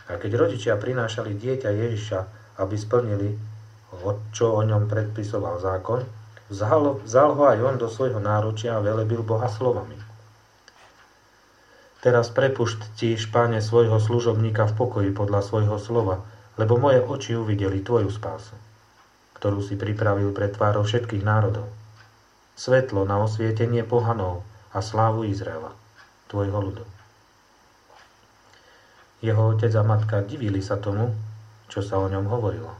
A keď rodičia prinášali dieťa Ježiša, aby splnili, čo o ňom predpisoval zákon, vzal ho aj on do svojho náručia a velebil Boha slovami. Teraz prepuštíš, Pane, svojho služobníka v pokoji podľa svojho slova, lebo moje oči uvideli tvoju spásu, ktorú si pripravil pred tvárou všetkých národov. Svetlo na osvietenie pohanov a slávu Izraela, tvojho ľudu. Jeho otec a matka divili sa tomu, čo sa o ňom hovorilo.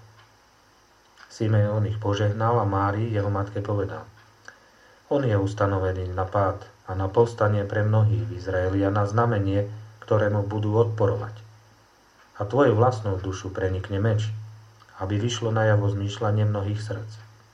Simeon ich požehnal a Márii, jeho matke, povedal: On je ustanovený na pád a na povstanie pre mnohých v Izraeli a na znamenie, ktorému budú odporovať. A tvoju vlastnú dušu prenikne meč, aby vyšlo najavo zmýšľanie mnohých srdc.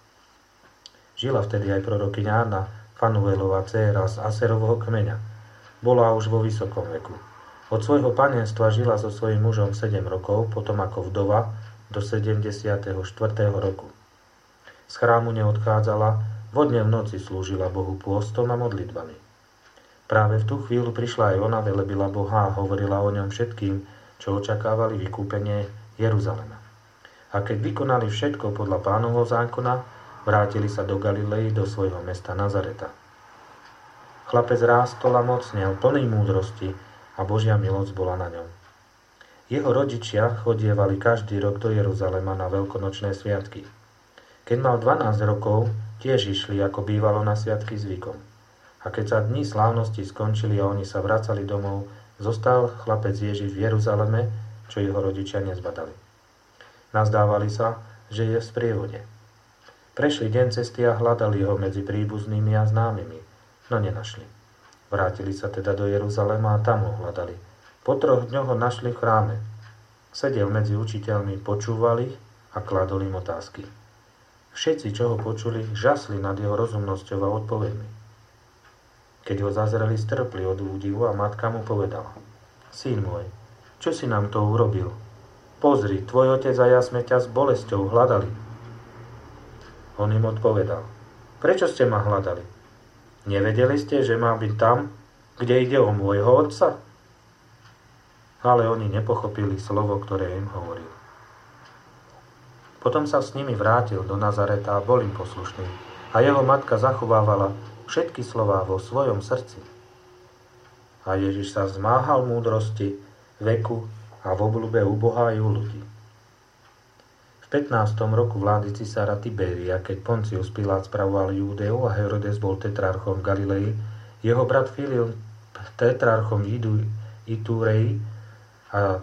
Žila vtedy aj prorokyňa Anna, Fanuelova dcéra z Aserovho kmeňa. Bola už vo vysokom veku. Od svojho panenstva žila so svojím mužom 7 rokov, potom ako vdova do 74. roku. Z chrámu neodchádzala, vodne v noci slúžila Bohu pôstom a modlitbami. Práve v tú chvíľu prišla aj ona, velebila Boha a hovorila o ňom všetkým, čo očakávali vykúpenie Jeruzalema. A keď vykonali všetko podľa Pánovho zákona, vrátili sa do Galilei, do svojho mesta Nazareta. Chlapec rástol a mocnel, plný múdrosti, a Božia milosť bola na ňom. Jeho rodičia chodievali každý rok do Jeruzalema na veľkonočné sviatky. Keď mal 12 rokov, tiež išli, ako bývalo na sviatky zvykom. A keď sa dni slávnosti skončili a oni sa vracali domov, zostal chlapec Ježiš v Jeruzaleme, čo jeho rodičia nezbadali. Nazdávali sa, že je v sprievode. Prešli deň cesty a hľadali ho medzi príbuznými a známymi, no nenašli. Vrátili sa teda do Jeruzalema a tam ho hľadali. Po 3 dňoch ho našli v chráme. Sedel medzi učiteľmi, počúvali a kladol im otázky. Všetci, čo ho počuli, žasli nad jeho rozumnosťou a odpovedmi. Keď ho zazreli, strpli od údivu a matka mu povedala: Syn môj, čo si nám to urobil? Pozri, tvoj otec a ja sme ťa s bolesťou hľadali. On im odpovedal: Prečo ste ma hľadali? Nevedeli ste, že má byť tam, kde ide o môjho otca? Ale oni nepochopili slovo, ktoré im hovoril. Potom sa s nimi vrátil do Nazareta a bol im poslušný. A jeho matka zachovávala všetky slová vo svojom srdci. A Ježiš sa zmáhal múdrosti, veku a v obľúbe u Boha aj u ľudí. V 15. roku vlády cisára Tiberia, keď Poncius Pilát spravoval Júdeu a Herodes bol tetrarchom v Galilei, jeho brat Filip tetrarchom v Itúreji a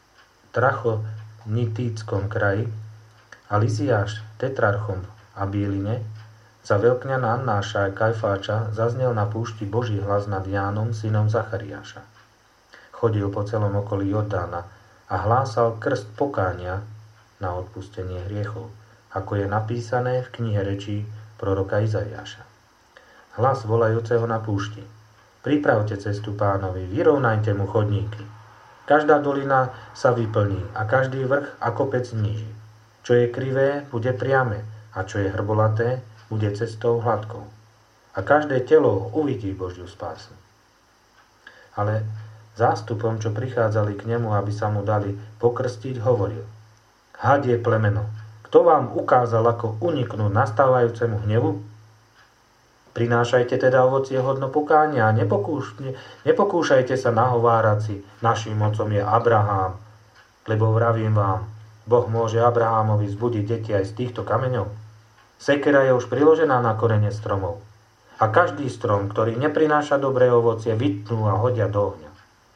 Trachonitíckom kraji a Liziáš tetrarchom v Abíline, za veľkňana Annáša a Kajfáča zaznel na púšti Boží hlas nad Jánom, synom Zachariáša. Chodil po celom okolí Jordána a hlásal krst pokánia na odpustenie hriechov, ako je napísané v knihe rečí proroka Izaiáša. Hlas volajúceho na púšti: Pripravte cestu Pánovi, vyrovnajte mu chodníky. Každá dolina sa vyplní a každý vrch a kopec zníži. Čo je krivé, bude priame, a čo je hrbolaté, bude cestou hladkou. A každé telo uvidí Božiu spásu. Ale zástupom, čo prichádzali k nemu, aby sa mu dali pokrstiť, hovoril: Hadie plemeno, kto vám ukázal, ako uniknúť nastávajúcemu hnevu? Prinášajte teda ovocie hodno pokánia a nepokúšajte sa nahovárať si: Naším otcom je Abraham, lebo vravím vám, Boh môže Abrahámovi vzbudiť deti aj z týchto kameňov. Sekera je už priložená na korene stromov. A každý strom, ktorý neprináša dobré ovocie, vytnú a hodia do ohňa.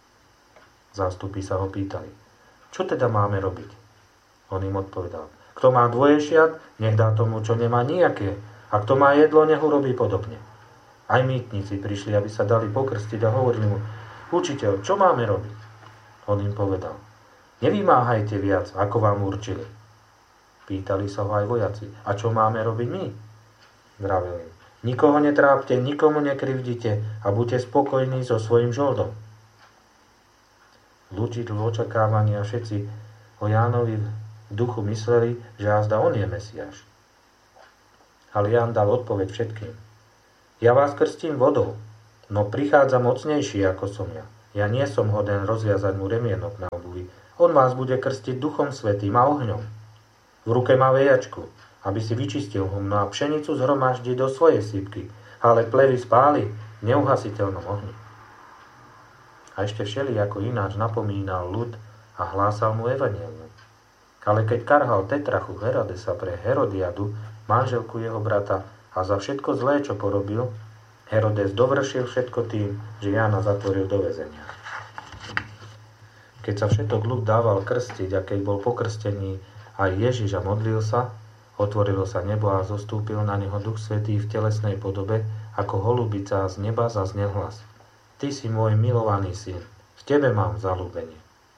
Zástupy sa ho pýtali: Čo teda máme robiť? On im odpovedal: Kto má dvoješiat, nech dá tomu, čo nemá nijaké. A kto má jedlo, nech urobí podobne. Aj mýtnici prišli, aby sa dali pokrstiť a hovorili mu: Učiteľ, čo máme robiť? On im povedal: Nevymáhajte viac, ako vám určili. Pýtali sa ho aj vojaci: A čo máme robiť my? Vravel im: Nikoho netrápte, nikomu nekrivdite a buďte spokojní so svojím žoldom. Ľudí v očakávaní a všetci o Jánovi v duchu mysleli, že azda on je Mesiáš. Ale Ján dal odpoveď všetkým: Ja vás krstím vodou, no prichádza mocnejší ako som ja. Ja nie som hoden rozviazať mu remienok na obuvi. On vás bude krstiť Duchom Svätým a ohňom. V ruke má vejačku, aby si vyčistil humno a pšenicu zhromaždí do svojej sípky, ale plevy spáli v neuhasiteľnom ohni. A ešte všelijako ináč napomínal ľud a hlásal mu evanjelium. Ale keď karhal Tetrachu Herodesa pre Herodiadu, manželku jeho brata, a za všetko zlé, čo porobil, Herodes dovršil všetko tým, že Jána zatvoril do väzenia. Keď sa všetok ľud dával krstiť a keď bol pokrstený aj Ježiš a modlil sa, otvorilo sa nebo a zostúpil na neho Duch Svätý v telesnej podobe, ako holubica z neba zaznel hlas. Ty si môj milovaný syn, v tebe mám zaľúbenie.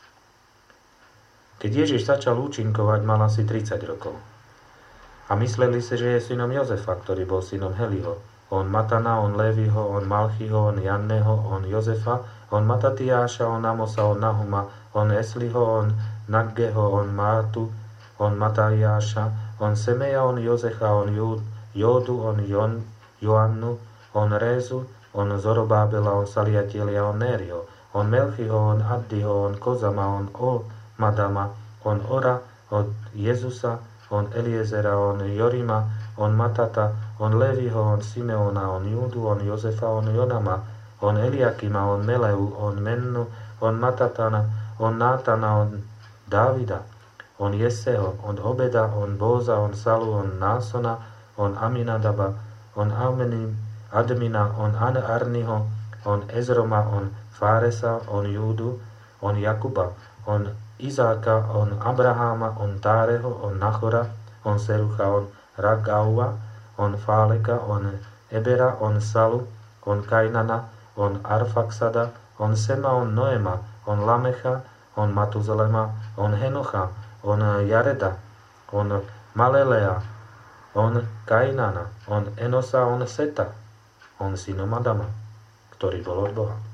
Keď Ježiš začal účinkovať, mal asi 30 rokov. A mysleli si, že je synom Jozefa, ktorý bol synom Heliho. On Matana, on Léviho, on Malchiho, on Janného, on Jozefa, on Matatiáša, on Amosa, on Nahuma, on Esliho, on Naggeho, on Mátu, on Mataiáša, on Semeja, on Jozecha, on Jódu, on Joannu, on Rézu, on Zorobábela, on Saliatielia, on Nériho, on Melchiho, on Addiho, on Kozama, on Madama, on Ora, on Jezusa, on Eliezera, on Jorima, on Matata, on Leviho, on Simeona, on Júdu, on Jozefa, on Jonama, on Eliakima, on Meleu, on Mennu, on Matatana, on Nátana, on Dávida, on Jeseho, on Obeda, on Bóza, on Salu, on Násona, on Aminadaba, on Admina, on Arniho, on Ezroma, on Fáresa, on Júdu, on Jakuba, on Izáka, on Abraháma, on Táreho, on Nachora, on Serucha, on Ragaua, on Fáleka, on Ebera, on Salu, on Kainana, on Arfaxada, on Sema, on Noema, on Lamecha, on Matuzalema, on Henocha, on Jareda, on Malelea, on Kainana, on Enosa, on Seta, on synom Adama, ktorý bol od Boha.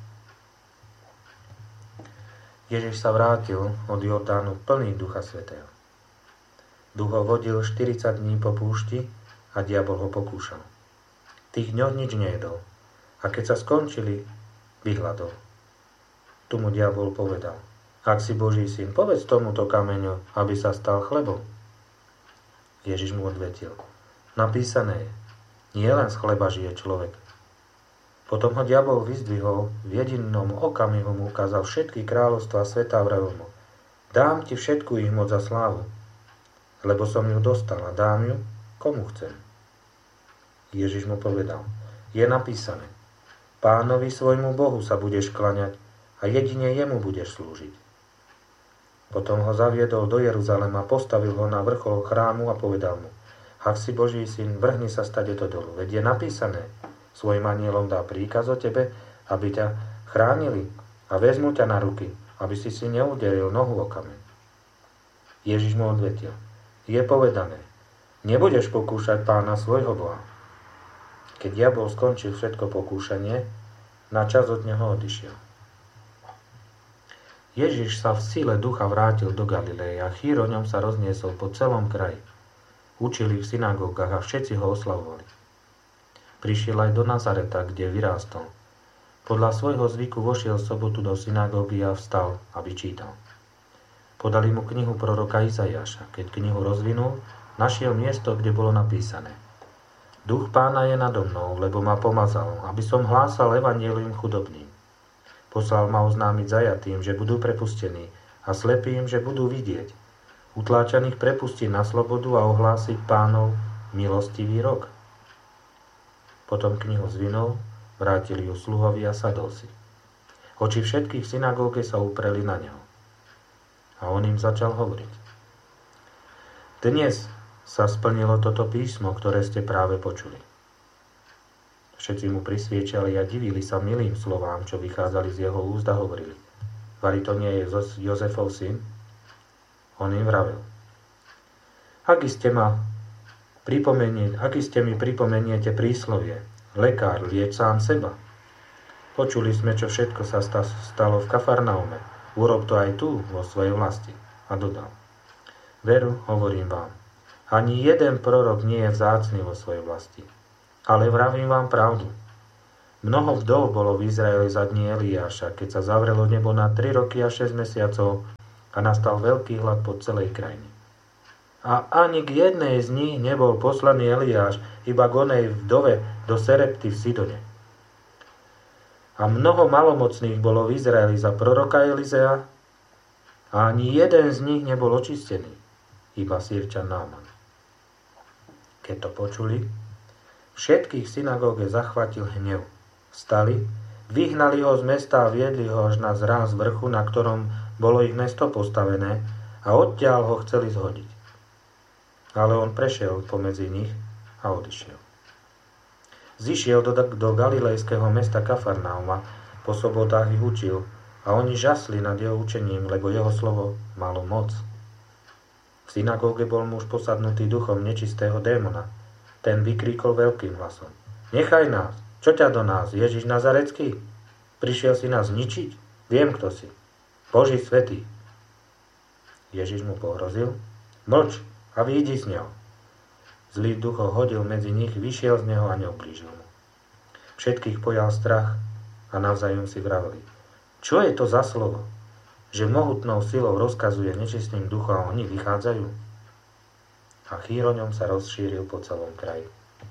Ježiš sa vrátil od Jordánu plný Ducha Svätého. Duch ho vodil 40 dní po púšti a diabol ho pokúšal. V tých dňoch nič nejedol a keď sa skončili, vyhladol. Tu mu diabol povedal: Ak si Boží syn, povedz tomuto kameňu, aby sa stal chlebom. Ježiš mu odvetil: Napísané je, nie len z chleba žije človek. Potom ho diabol vyzdvihol, v jedinom okamihu mu ukázal všetky kráľovstvá sveta a vravel mu: Dám ti všetku ich moc a slávu, lebo som ju dostal a dám ju, komu chcem. Ježiš mu povedal: Je napísané, Pánovi svojmu Bohu sa budeš klaňať a jedine jemu budeš slúžiť. Potom ho zaviedol do Jeruzalema, postavil ho na vrchol chrámu a povedal mu: Ak si Boží syn, vrhni sa stadeto dolu, veď je napísané, svojim anielom dá príkaz o tebe, aby ťa chránili a vezmu ťa na ruky, aby si neuderil nohu o kameň. Ježiš mu odvetil: Je povedané, nebudeš pokúšať Pána svojho Boha. Keď diabol skončil všetko pokúšanie, na čas od neho odišiel. Ježiš sa v sile ducha vrátil do Galileje a chýr o ňom sa rozniesol po celom kraji. Učili v synagógach a všetci ho oslavovali. Prišiel aj do Nazareta, kde vyrástol. Podľa svojho zvyku vošiel v sobotu do synagógy a vstal, aby čítal. Podali mu knihu proroka Izaiáša. Keď knihu rozvinul, našiel miesto, kde bolo napísané: Duch Pána je nado mnou, lebo ma pomazal, aby som hlásal evanjelium chudobným. Poslal ma oznámiť zajatým, že budú prepustení, a slepým, že budú vidieť. Utláčaných prepustiť na slobodu a ohlásiť Pánov milostivý rok. Potom knihu zvinul, vrátili ju sluhovi a sadol si. Oči všetkých v synagóge sa upreli na neho. A on im začal hovoriť: Dnes sa splnilo toto písmo, ktoré ste práve počuli. Všetci mu prisviečali a divili sa milým slovám, čo vychádzali z jeho úst a hovorili: Vari to nie je Jozefov syn? On im vravel: Aký ste mi pripomeniete príslovie: Lekár, lieč sám seba. Počuli sme, čo všetko sa stalo v Kafarnaume. Urob to aj tu, vo svojej vlasti. A dodal: Veru, hovorím vám, ani jeden prorok nie je vzácny vo svojej vlasti. Ale vravím vám pravdu. Mnoho vdov bolo v Izraeli za dní Eliáša, keď sa zavrelo nebo na 3 roky a 6 mesiacov a nastal veľký hlad po celej krajine. A ani k jednej z nich nebol poslaný Eliáš, iba k onej vdove do Serepty v Sidone. A mnoho malomocných bolo v Izraeli za proroka Elizea a ani jeden z nich nebol očistený, iba Sýrčan Náman. Keď to počuli, všetkých v synagóge zachvátil hnev. Vstali, vyhnali ho z mesta a viedli ho až na zráz vrchu, na ktorom bolo ich mesto postavené, a odtiaľ ho chceli zhodiť. Ale on prešiel pomedzi nich a odišiel. Zišiel do galilejského mesta Kafarnauma, po sobotách ich učil a oni žasli nad jeho učením, lebo jeho slovo malo moc. V synagóge bol muž posadnutý duchom nečistého démona. Ten vykríkol veľkým hlasom: Nechaj nás! Čo ťa do nás, Ježiš Nazarecký? Prišiel si nás zničiť? Viem, kto si. Boží svätý. Ježiš mu pohrozil: Mlč a vyjdi z neho. Zlý duch ho hodil medzi nich, vyšiel z neho a neublížil mu. Všetkých pojal strach a navzájom si vraveli: Čo je to za slovo, že mohutnou silou rozkazuje nečistým duchom a oni vychádzajú? A chýr o ňom sa rozšíril po celom kraji.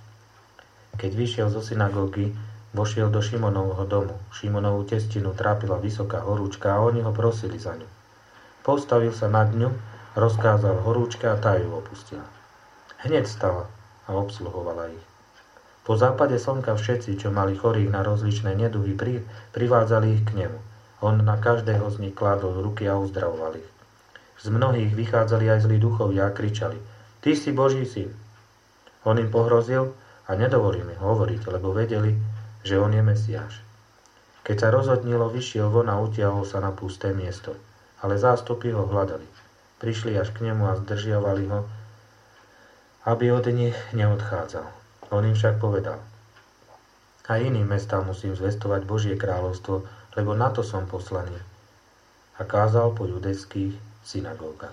Keď vyšiel zo synagógy, vošiel do Šimonovho domu. Šimonovú testinu trápila vysoká horúčka a oni ho prosili za ňu. Postavil sa nad ňu, rozkázal horúčke a tá ju opustila. Hneď stala a obsluhovala ich. Po západe slnka všetci, čo mali chorých na rozličné neduhy, privádzali ich k nemu. On na každého z nich kládol ruky a uzdravoval ich. Z mnohých vychádzali aj zlí duchovia a kričali: Ty si Boží syn. On im pohrozil a nedovolil im hovoriť, lebo vedeli, že on je Mesiáš. Keď sa rozhodnilo, vyšiel von a utiahol sa na pusté miesto. Ale zástupy ho hľadali. Prišli až k nemu a zdržiavali ho, aby od nich neodchádzal. On im však povedal: A iným mestám musím zvestovať Božie kráľovstvo, lebo na to som poslaný. A kázal po judejských synagógach.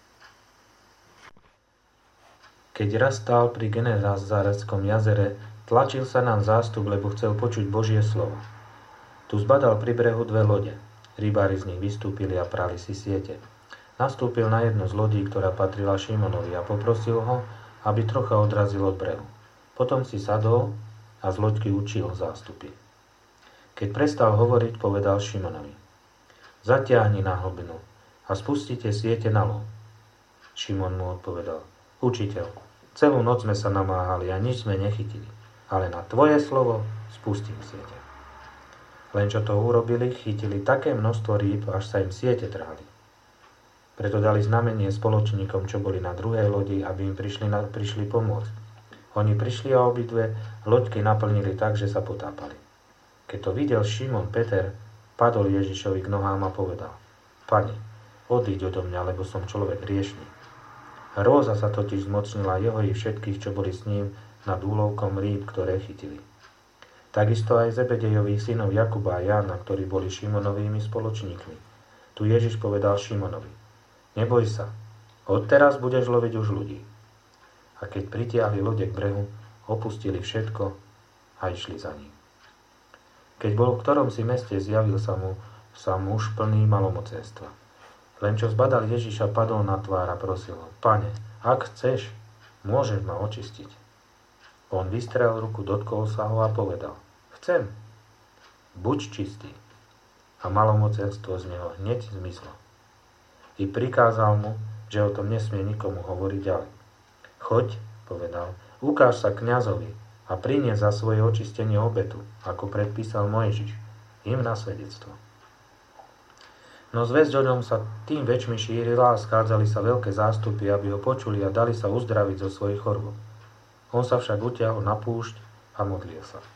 Keď raz stál pri Genezareckom jazere, tlačil sa nám zástup, lebo chcel počuť Božie slovo. Tu zbadal pri brehu 2 lode. Rybári z nich vystúpili a prali si siete. Nastúpil na jednu z lodí, ktorá patrila Šimonovi, a poprosil ho, aby trocha odrazil od brehu. Potom si sadol a z loďky učil zástupy. Keď prestal hovoriť, povedal Šimonovi: Zatiahni na hlbinu a spustite siete na lov. Šimon mu odpovedal: Učiteľ, celú noc sme sa namáhali a nič sme nechytili, ale na tvoje slovo spustím siete. Len čo to urobili, chytili také množstvo rýb, až sa im siete trhali. Preto dali znamenie spoločníkom, čo boli na druhej lodi, aby im prišli pomôcť. Oni prišli a obidve loďky naplnili tak, že sa potápali. Keď to videl Šimon Peter, padol Ježišovi k nohám a povedal: Pane, odíď odo mňa, lebo som človek hriešny. Hrôza sa totiž zmocnila jeho i všetkých, čo boli s ním, nad úlovkom rýb, ktoré chytili. Takisto aj Zebedejových synov Jakuba a Jána, ktorí boli Šimonovými spoločníkmi. Tu Ježiš povedal Šimonovi: Neboj sa, odteraz budeš loviť už ľudí. A keď pritiahli lode k brehu, opustili všetko a išli za ním. Keď bol v ktorom si meste, zjavil sa muž plný malomocenstva. Len čo zbadal Ježiša, padol na tvár a prosil ho: Pane, ak chceš, môžeš ma očistiť. On vystrel ruku, dotkol sa ho a povedal: Chcem, buď čistý. A malomocenstvo z neho hneď zmizlo. I prikázal mu, že o tom nesmie nikomu hovoriť ďalej. Choď, povedal, ukáž sa kňazovi a prinies za svoje očistenie obetu, ako predpísal Mojžiš, im na svedectvo. No zvesť o ňom sa tým väčšmi šírila a schádzali sa veľké zástupy, aby ho počuli a dali sa uzdraviť zo svojich chorôb. On sa však utiahol na púšť a modlil sa.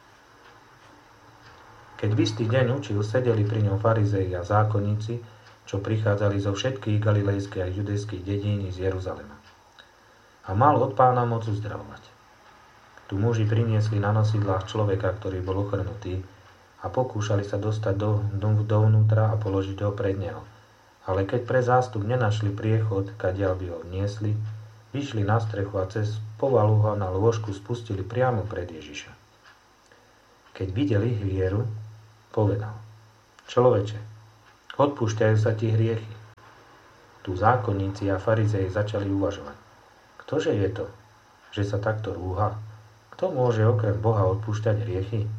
Keď v istý deň učil, sedeli pri ňom farizei a zákonníci, čo prichádzali zo všetkých galilejských a judejských dedín z Jeruzalema. A mal od Pána moc uzdravovať. Tu muži priniesli na nosidlách človeka, ktorý bol ochrnutý, a pokúšali sa dostať dovnútra a položiť ho pred neho. Ale keď pre zástup nenašli priechod, kadiaľ by ho vniesli, vyšli na strechu a cez povalu ho na lôžku spustili priamo pred Ježiša. Keď videli ich vieru, povedal: Človeče, odpúšťajú sa ti hriechy. Tu zákonníci a farizei začali uvažovať: Ktože je to, že sa takto rúha? Kto môže okrem Boha odpúšťať hriechy?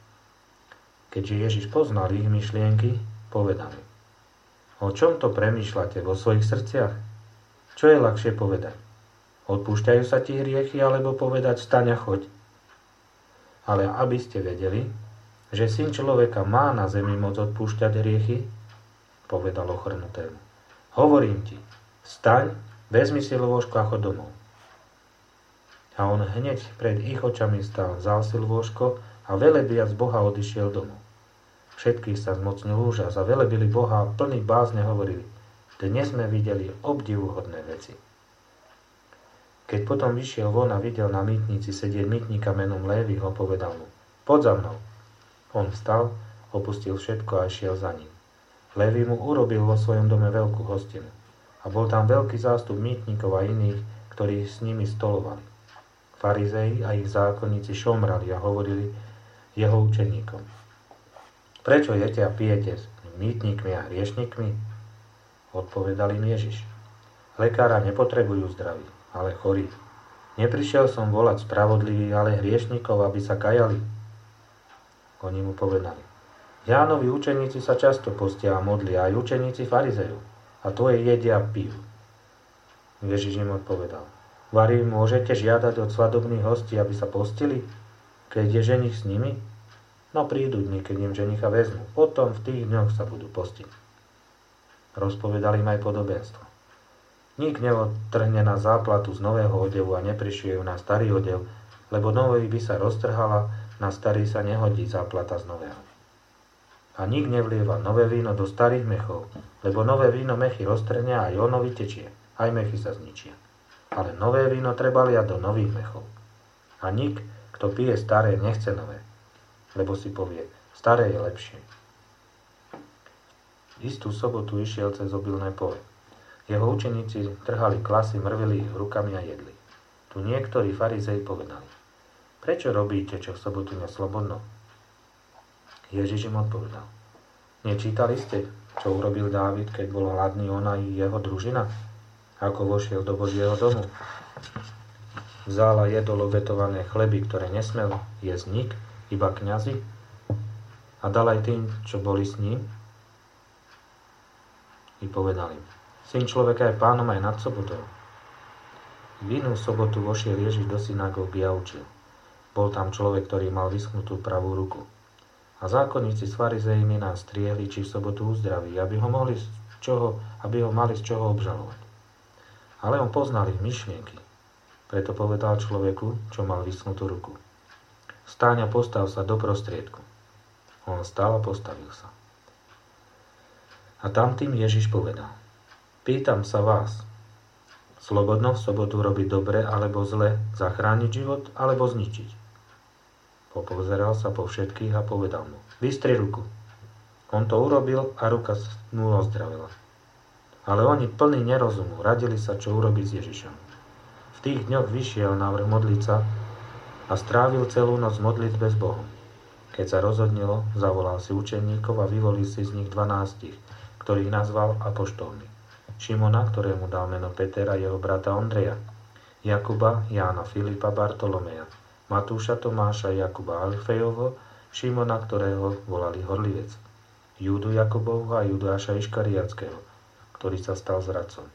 Keďže Ježiš poznal ich myšlienky, povedal: O čom to premýšľate vo svojich srdciach? Čo je ľahšie povedať? Odpúšťajú sa ti hriechy, alebo povedať: Vstaň a choď? Ale aby ste vedeli, že Syn človeka má na zemi moc odpúšťať hriechy, povedal ochrnutému: Hovorím ti, vstaň, vezmi si lôžko a chod domov. A on hneď pred ich očami stal, vzal si lôžko a velebiac Boha odišiel domov. Všetkých sa zmocnil úžas a velebili Boha a plný bázne hovorili: Dnes sme videli obdivuhodné veci. Keď potom vyšiel von a videl na mýtnici sedieť mýtnika menom Lévyho, povedal mu: Poď za mnou. On vstal, opustil všetko a išiel za ním. Lévy mu urobil vo svojom dome veľkú hostinu. A bol tam veľký zástup mýtnikov a iných, ktorí s nimi stolovali. Farizei a ich zákonníci šomrali a hovorili jeho učeníkom: Prečo jete a pijete s mýtnikmi a hriešnikmi? Odpovedal im Ježiš: Lekára nepotrebujú zdraví, ale chorí. Neprišiel som volať spravodlivých, ale hriešnikov, aby sa kajali. Oni mu povedali: Jánovi učeníci sa často postia a modlia, aj učeníci farizejov, a tvoje jedia a pijú. Ježiš im odpovedal: Vari môžete žiadať od svadobných hostí, aby sa postili, keď je ženich s nimi? No prídu dni, keď im ženicha vezmu, potom v tých dňoch sa budú postiť. Rozpovedali im aj podobenstvo. Nik neodtrhne na záplatu z nového odevu a neprišije ju na starý odev, lebo nový by sa roztrhala, na starý sa nehodí záplata z nového. A nik nevlieva nové víno do starých mechov, lebo nové víno mechy roztrhne a aj ono vytečie, aj mechy sa zničia. Ale nové víno treba liať do nových mechov. A nik, kto pije staré, nechce nové, lebo si povie: staré je lepšie. Istú sobotu išiel cez obilné pole. Jeho učeníci trhali klasy, mrvili ich rukami a jedli. Tu niektorí farizei povedali: Prečo robíte, čo v sobotu neslobodno? Ježiš im odpovedal: Nečítali ste, čo urobil Dávid, keď bol hladný on a jeho družina? Ako vošiel do Božieho domu? Vzal a jedol obetované chleby, ktoré nesmel jesť nik, iba kňazi, a dal aj tým, čo boli s ním? I povedal im: Syn človeka je pánom aj nad sobotou. V inú sobotu vošiel Ježiš do synagógy a učil. Bol tam človek, ktorý mal vyschnutú pravú ruku. A zákonníci s farizejmi nás striehli, či v sobotu uzdraví, aby ho mali z čoho obžalovať. Ale on poznal ich myšlienky. Preto povedal človeku, čo mal vyschnutú ruku: Vstaň a postav sa do prostriedku. On vstal a postavil sa. A tamtým Ježiš povedal: Pýtam sa vás, slobodno v sobotu robiť dobre alebo zle, zachrániť život alebo zničiť? Popozeral sa po všetkých a povedal mu: Vystri ruku. On to urobil a ruka mu ozdravila. Ale oni plní nerozumu radili sa, čo urobiť s Ježišom. V tých dňoch vyšiel návrh modliť sa a strávil celú noc modlitbe s Bohom. Keď sa rozhodnilo, zavolal si učeníkov a vyvolil si z nich 12, ktorých nazval apoštolmi. Šimona, ktorému dal meno Peter, a jeho brata Ondreja, Jakuba, Jána, Filipa, Bartolomeja, Matúša, Tomáša, Jakuba Alfejovo, Šimona, ktorého volali Horlivec, Júdu Jakubovho a Judáša Iškariatského, ktorý sa stal zradcom.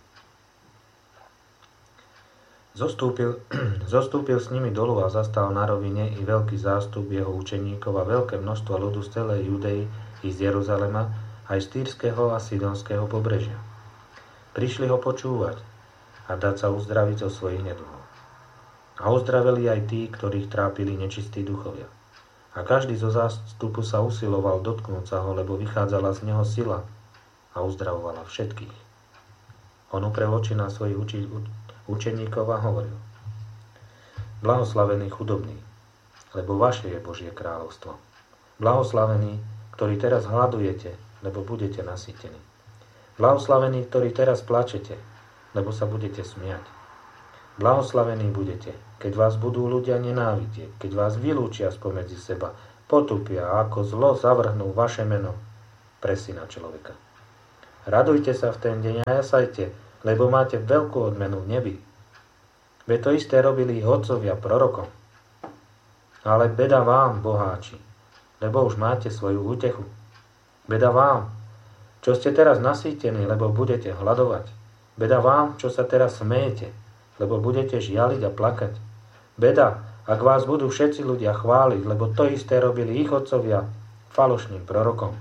Zostúpil s nimi dolu a zastal na rovine i veľký zástup jeho učeníkov a veľké množstvo ľudu z celej Judei i z Jeruzalema, aj z Týrskeho a Sidonského pobrežia. Prišli ho počúvať a dať sa uzdraviť zo svojich neduhov. A uzdravili aj tí, ktorých trápili nečistí duchovia. A každý zo zástupu sa usiloval dotknúť sa ho, lebo vychádzala z neho sila a uzdravovala všetkých. On uprel oči na svojich učeníkov a hovoril: Blahoslavení chudobní, lebo vaše je Božie kráľovstvo. Blahoslavení, ktorí teraz hladujete, lebo budete nasýtení. Blahoslavení, ktorí teraz plačete, lebo sa budete smiať. Blahoslavení budete, keď vás budú ľudia nenávidieť, keď vás vylúčia spomedzi seba, potupia a ako zlo zavrhnú vaše meno pre syna človeka. Radujte sa v ten deň a jasajte, lebo máte veľkú odmenu v nebi. Veď to isté robili ich otcovia prorokom. Ale beda vám, boháči, lebo už máte svoju útechu. Beda vám, čo ste teraz nasýtení, lebo budete hladovať. Beda vám, čo sa teraz smejete, lebo budete žialiť a plakať. Beda, ak vás budú všetci ľudia chváliť, lebo to isté robili ich otcovia falošným prorokom.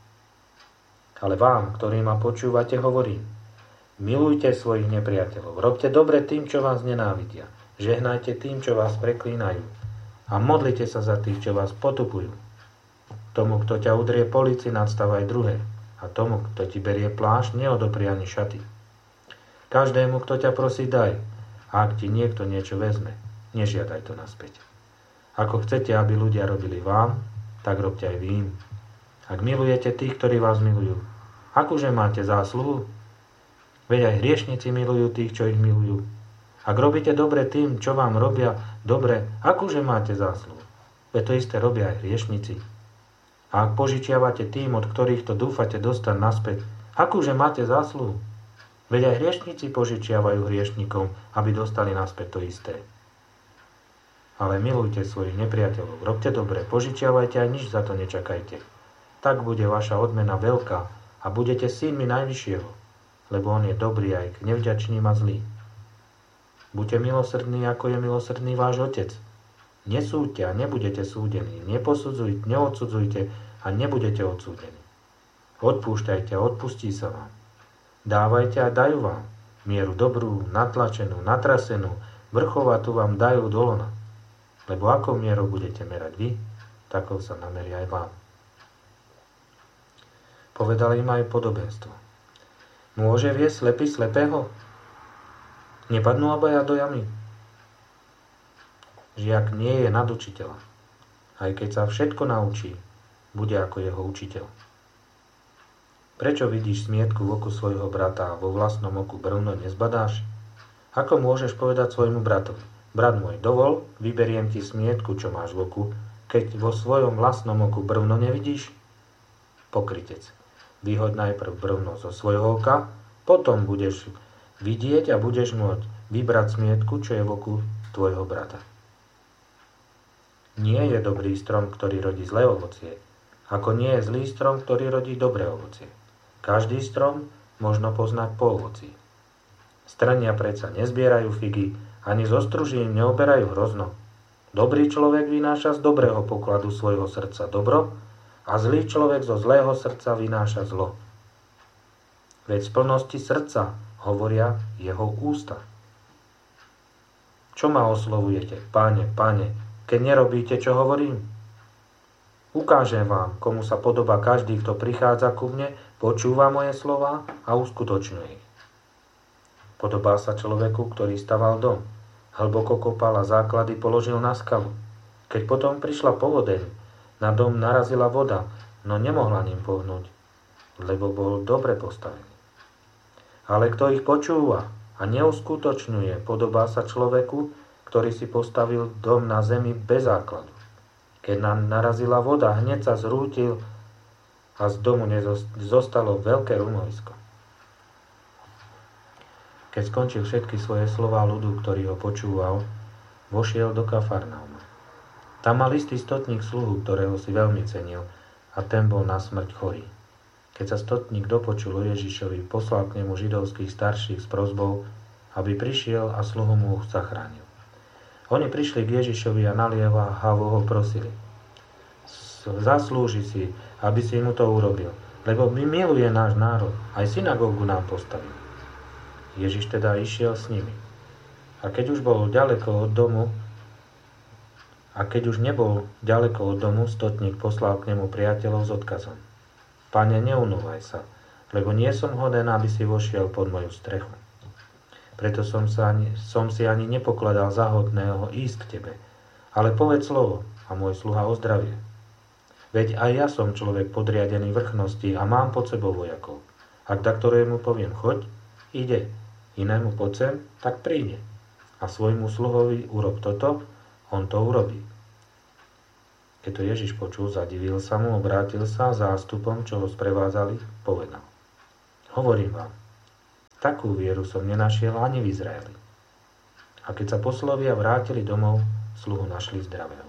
Ale vám, ktorí ma počúvate, hovorím, milujte svojich nepriateľov, robte dobre tým, čo vás nenávidia, žehnajte tým, čo vás preklínajú a modlite sa za tých, čo vás potupujú. Tomu, kto ťa udrie po líci, nadstavaj druhé, a tomu, kto ti berie plášť, neodopri ani šaty. Každému, kto ťa prosí, daj, a ak ti niekto niečo vezme, nežiadaj to naspäť. Ako chcete, aby ľudia robili vám, tak robte aj vy im. Ak milujete tých, ktorí vás milujú, akože máte zásluhu? Veď aj hriešnici milujú tých, čo ich milujú. Ak robíte dobre tým, čo vám robia dobre, akože máte zásluhu? Veď to isté robia aj hriešnici. A ak požičiavate tým, od ktorých to dúfate dostať naspäť, akože máte zásluhu? Veď aj hriešnici požičiavajú hriešnikom, aby dostali naspäť to isté. Ale milujte svojich nepriateľov, robte dobre, požičiavajte a nič za to nečakajte. Tak bude vaša odmena veľká a budete synmi Najvyššieho, lebo on je dobrý aj k nevďačným a zlým. Buďte milosrdní, ako je milosrdný váš Otec. Nesúďte a nebudete súdení, neodsudzujte a nebudete odsúdení. Odpúšťajte a odpustí sa vám. Dávajte a dajú vám. Mieru dobrú, natlačenú, natrasenú, vrchovatú vám dajú do lona. Lebo akou mierou budete merať vy, takou sa nameria aj vám. Povedal im aj podobenstvo. Môže viesť slepý slepého? Nepadnú obaja do jamy? Žiak nie je nad učiteľa. Aj keď sa všetko naučí, bude ako jeho učiteľ. Prečo vidíš smietku v oku svojho brata a vo vlastnom oku brvno nezbadáš? Ako môžeš povedať svojmu bratovi, brat môj, dovol, vyberiem ti smietku, čo máš v oku, keď vo svojom vlastnom oku brvno nevidíš? Pokrytec, vyhoď najprv brvno zo svojho oka, potom budeš vidieť a budeš môcť vybrať smietku, čo je v oku tvojho brata. Nie je dobrý strom, ktorý rodí zlé ovocie, ako nie je zlý strom, ktorý rodí dobré ovocie. Každý strom možno poznať po ovocí. Strnia predsa nezbierajú figy, ani zo stružín neoberajú hrozno. Dobrý človek vynáša z dobrého pokladu svojho srdca dobro a zlý človek zo zlého srdca vynáša zlo. Veď z plnosti srdca hovoria jeho ústa. Čo ma oslovujete, Páne, Pane, keď nerobíte, čo hovorím? Ukážem vám, komu sa podobá každý, kto prichádza ku mne, počúva moje slová a uskutočňuje ich. Podobá sa človeku, ktorý staval dom, hlboko kopal a základy položil na skalu. Keď potom prišla povodeň, na dom narazila voda, no nemohla ním pohnúť, lebo bol dobre postavený. Ale kto ich počúva a neuskutočňuje, podobá sa človeku, ktorý si postavil dom na zemi bez základu. Keď nám narazila voda, hneď sa zrútil a z domu zostalo veľké rumovisko. Keď skončil všetky svoje slová ľudu, ktorý ho počúval, vošiel do Kafarnauma. Tam mal istý stotník sluhu, ktorého si veľmi cenil, a ten bol na smrť chorý. Keď sa stotník dopočul o Ježišovi, poslal k nemu židovských starších s prosbou, aby prišiel a sluhu mu zachránil. Oni prišli k Ježišovi a naliehavo ho prosili. Zaslúži si, aby si mu to urobil, lebo miluje náš národ, aj synagógu nám postavil. Ježiš teda išiel s nimi. A keď už nebol ďaleko od domu, stotník poslal k nemu priateľov s odkazom. Pane, neunúvaj sa, lebo nie som hoden, aby si vošiel pod moju strechu. Preto som si ani nepokladal za hodného ísť k tebe. Ale povedz slovo a môj sluha ozdravie. Veď aj ja som človek podriadený vrchnosti a mám pod sebou vojakov. Ak da ktorému poviem choď, ide. Inému poď sem, tak príde. A svojmu sluhovi urob toto, on to urobí. Keď to Ježiš počul, zadivil sa mu, obrátil sa zástupom, čo ho sprevádzali, povedal: Hovorím vám, takú vieru som nenašiel ani v Izraeli. A keď sa poslovia vrátili domov, sluhu našli zdravého.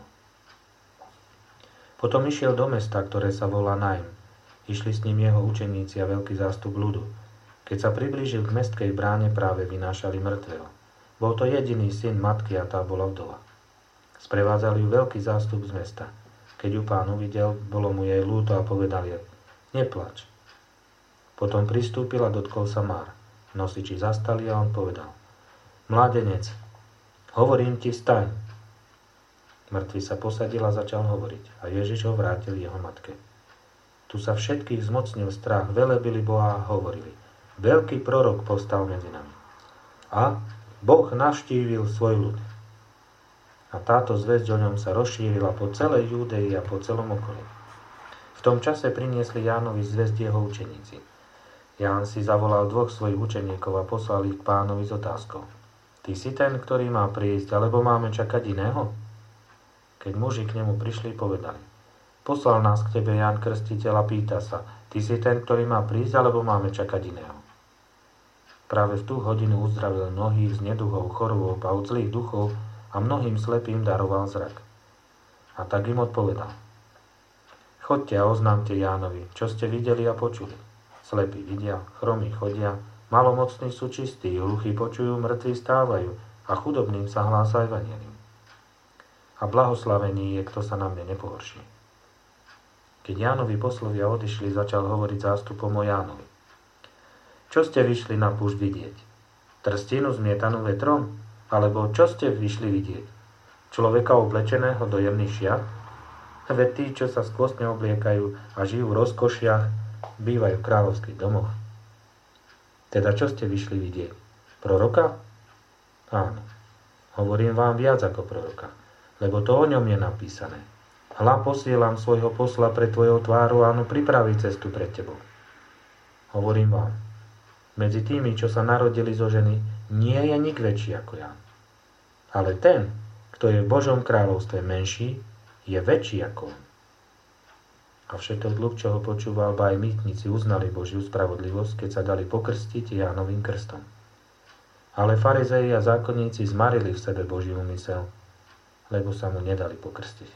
Potom išiel do mesta, ktoré sa volá Naim. Išli s ním jeho učeníci a veľký zástup ľudu. Keď sa priblížil k mestskej bráne, práve vynášali mŕtvého. Bol to jediný syn matky a tá bola vdova. Sprevádzali ju veľký zástup z mesta. Keď ju pán uvidel, bolo mu jej ľúto a povedal jej: Neplač. Potom pristúpil a dotkol sa Már. Nosiči zastali a on povedal: Mládenec, hovorím ti, vstaň. Mŕtvy sa posadil a začal hovoriť a Ježiš ho vrátil jeho matke. Tu sa všetkých zmocnil strach, velebili Boha a hovorili: Veľký prorok povstal medzi nami. A Boh navštívil svoj ľud. A táto zvesť o ňom sa rozšírila po celej Júdei a po celom okolí. V tom čase priniesli Jánovi zvesť jeho učeníci. Ján si zavolal 2 svojich učeníkov a poslal ich k pánovi s otázkou: Ty si ten, ktorý má prísť, alebo máme čakať iného? Keď muži k nemu prišli, povedali: Poslal nás k tebe Ján Krstiteľ a pýta sa: Ty si ten, ktorý má prísť, alebo máme čakať iného? Práve v tú hodinu uzdravil mnohých z neduhov, chorôb a od zlých duchov a mnohým slepým daroval zrak. A tak im odpovedal: Chodte a oznámte Jánovi, čo ste videli a počuli. Slepí vidia, chromí chodia, malomocní sú čistí, hluchí počujú, mŕtvi stávajú a chudobným sa hlása evanjelium. A blahoslavený je, kto sa na mne nepohorší. Keď Jánovi poslovia odišli, začal hovoriť zástupom o Jánovi: Čo ste vyšli na púšť vidieť? Trstinu zmietanú vetrom? Alebo čo ste vyšli vidieť? Človeka oblečeného do jemných šiat? Veď tí, čo sa skvostne obliekajú a žijú v rozkošiach, bývajú v kráľovských domoch. Teda čo ste vyšli vidieť? Proroka? Áno. Hovorím vám viac ako proroka, lebo to o ňom je napísané. Hľa, posielam svojho posla pred tvojou tvárou a on pripraví cestu pred tebou. Hovorím vám, medzi tými, čo sa narodili zo ženy, nie je nik väčší ako Ján. Ale ten, kto je v Božom kráľovstve menší, je väčší ako on. A všetok ľud, čo ho počúval, ba aj mýtnici uznali Božiu spravodlivosť, keď sa dali pokrstiť Jánovým krstom. Ale farizei a zákonníci zmarili v sebe Boží úmysel, lebo sa mu nedali pokrstiť.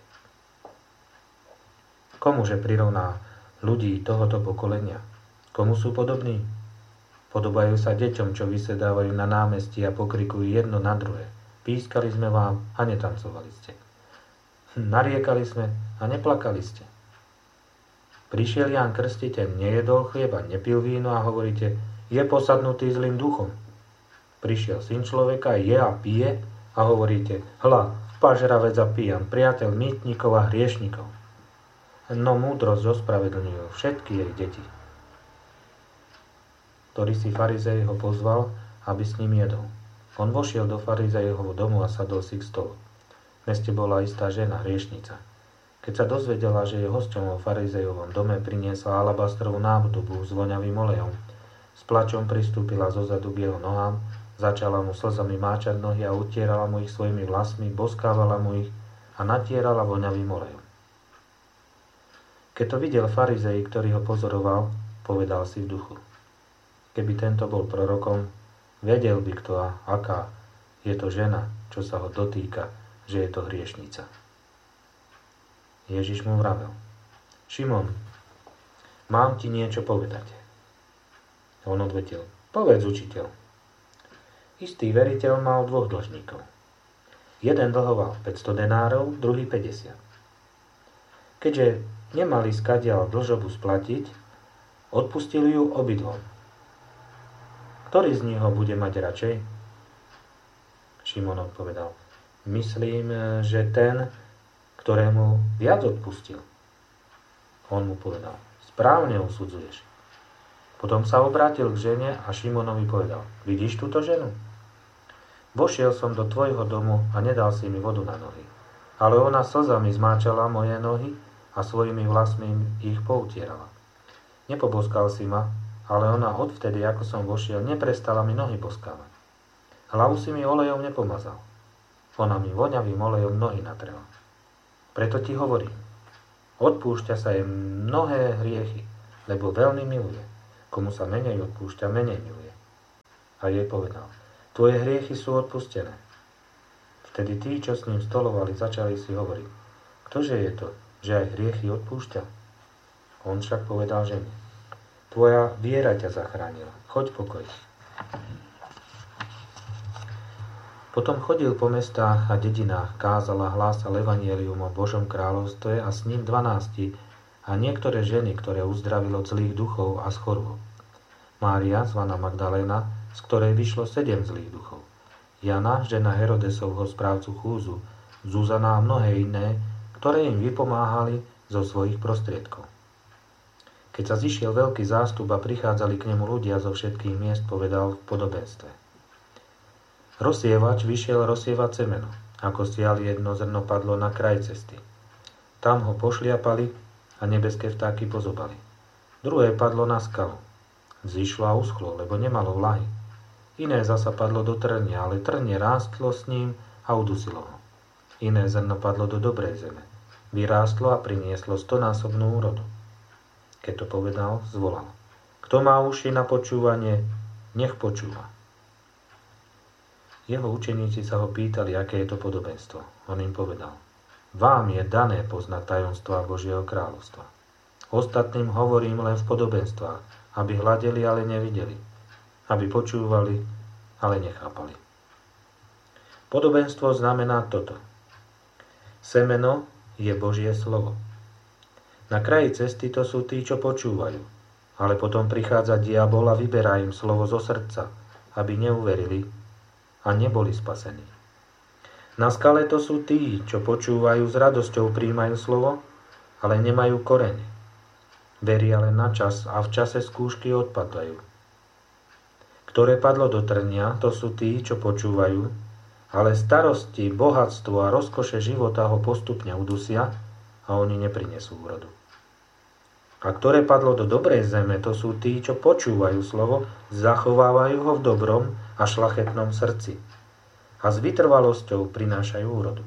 Komuže prirovná ľudí tohoto pokolenia? Komu sú podobní? Podobajú sa deťom, čo vysedávajú na námestí a pokrikujú jedno na druhé. Pískali sme vám a netancovali ste. Nariekali sme a neplakali ste. Prišiel Ján Krstiteľ, nejedol chlieba, nepil víno a hovoríte: Je posadnutý zlým duchom. Prišiel Syn človeka, je a pije a hovoríte: Hľa, pažravec a pijan, priateľ mýtnikov a hriešnikov. No múdrosť ospravedlňujú všetky jej deti. Ktorý si farizej ho pozval, aby s ním jedol. On vošiel do farizejovho domu a sadol si k stolu. V meste bola istá žena, hriešnica. Keď sa dozvedela, že je hosťom vo farizejovom dome, priniesla alabastrovú nádobu s voňavým olejom. S plačom pristúpila zozadu k jeho nohám, začala mu slzami máčať nohy a utierala mu ich svojimi vlasmi, boskávala mu ich a natierala voňavým olejom. Keď to videl farizej, ktorý ho pozoroval, povedal si v duchu: Keby tento bol prorokom, vedel by kto a aká je to žena, čo sa ho dotýka, že je to hriešnica. Ježiš mu vravel: Šimon, mám ti niečo povedať. On odvetil: Povedz, učiteľ. Istý veriteľ mal 2 dlžníkov. Jeden dlhoval 500 denárov, druhý 50. Keďže nemali skadiaľ dlžobu splatiť, odpustili ju obidvom. Ktorý z nich ho bude mať radšej? Šimon odpovedal: Myslím, že ten, ktorému viac odpustil. On mu povedal: Správne usudzuješ. Potom sa obrátil k žene a Šimonovi povedal: Vidíš túto ženu? Vošiel som do tvojho domu a nedal si mi vodu na nohy. Ale ona slzami zmáčala moje nohy a svojimi vlasmi ich poutierala. Nepoboskal si ma, ale ona odvtedy, ako som vošiel, neprestala mi nohy boskávať. Hlavu si mi olejom nepomazal. Ona mi voňavým olejom nohy natrela. Preto ti hovorím, Odpúšťa sa jej mnohé hriechy, lebo veľmi miluje. Komu sa menej odpúšťa, menej miluje. A jej povedal, tvoje hriechy sú odpustené. Vtedy tí, čo s ním stolovali, začali si hovoriť, ktože je to, že aj hriechy odpúšťa? On však povedal žene, tvoja viera ťa zachránila, choď pokoj. Potom chodil po mestách a dedinách, kázal a hlásal evanjelium o Božom kráľovstve a s ním 12 a niektoré ženy, ktoré uzdravil od zlých duchov a z chorôb. Mária, zvaná Magdaléna, z ktorej vyšlo 7 zlých duchov. Jana, žena Herodesovho správcu chúzu, Zuzana a mnohé iné, ktoré im vypomáhali zo svojich prostriedkov. Keď sa zišiel veľký zástup a prichádzali k nemu ľudia zo všetkých miest, povedal v podobenstve. Rozsievač vyšiel rozsievať semeno. Ako sial, jedno zrno padlo na kraj cesty. Tam ho pošliapali a nebeské vtáky pozobali. Druhé padlo na skalu. Zišlo a uschlo, lebo nemalo vlahy. Iné zasa padlo do trnia, ale trnie rástlo s ním a udusilo ho. Iné zrno padlo do dobrej zeme. Vyrástlo a prinieslo 100-násobnú úrodu. Keď to povedal, zvolal. Kto má uši na počúvanie, nech počúva. Jeho učeníci sa ho pýtali, aké je to podobenstvo. On im povedal, vám je dané poznať tajomstvá Božieho kráľovstva. Ostatným hovorím len v podobenstvách, aby hľadeli, ale nevideli, aby počúvali, ale nechápali. Podobenstvo znamená toto. Semeno je Božie slovo. Na kraji cesty to sú tí, čo počúvajú, ale potom prichádza diabol a vyberá im slovo zo srdca, aby neuverili a neboli spasení. Na skale to sú tí, čo počúvajú s radosťou, prijímajú slovo, ale nemajú koreň. Veria len na čas a v čase skúšky odpadajú. Ktoré padlo do trnia, to sú tí, čo počúvajú, ale starosti, bohatstvo a rozkoše života ho postupne udusia a oni neprinesú úrodu. A ktoré padlo do dobrej zeme, to sú tí, čo počúvajú slovo, zachovávajú ho v dobrom a šlachetnom srdci a s vytrvalosťou prinášajú úrodu.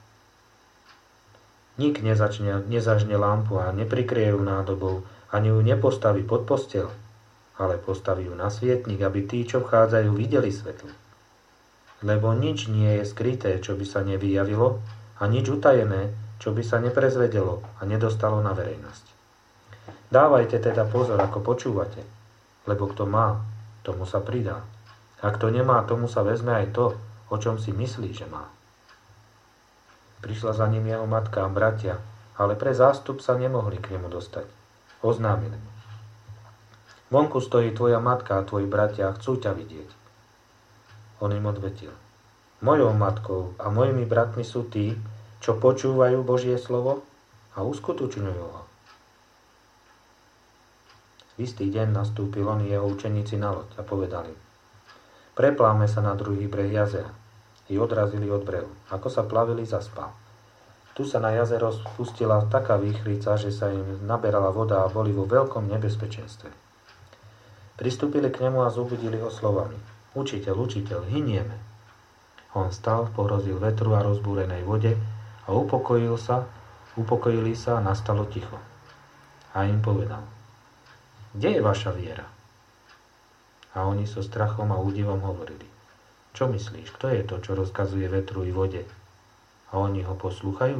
Nik nezažne lampu a neprikryje ju nádobou, ani ju nepostaví pod posteľ, ale postaví ju na svietnik, aby tí, čo vchádzajú, videli svetlo. Lebo nič nie je skryté, čo by sa nevyjavilo, a nič utajené, čo by sa neprezvedelo a nedostalo na verejnosť. Dávajte teda pozor, ako počúvate, lebo kto má, tomu sa pridá. A kto nemá, tomu sa vezme aj to, o čom si myslí, že má. Prišla za ním jeho matka a bratia, ale pre zástup sa nemohli k nemu dostať. Oznámili mu. Vonku stojí tvoja matka a tvoji bratia a chcú ťa vidieť. On im odvetil. Mojou matkou a mojimi bratmi sú tí, čo počúvajú Božie slovo a uskutočňujú ho. V istý deň nastúpil on jeho učeníci na loď a povedali, prepláme sa na druhý breh jazera. I odrazili od brehu. Ako sa plavili, zaspal. Tu sa na jazero spustila taká výchrica, že sa im naberala voda a boli vo veľkom nebezpečenstve. Pristúpili k nemu a zobudili ho slovami. Učiteľ, učiteľ, hynieme. On stal, pohrozil vetru a rozbúrenej vode a upokojili sa a nastalo ticho. A im povedal, kde je vaša viera? A oni so strachom a údivom hovorili, čo myslíš, kto je to, čo rozkazuje vetru i vode? A oni ho poslúchajú?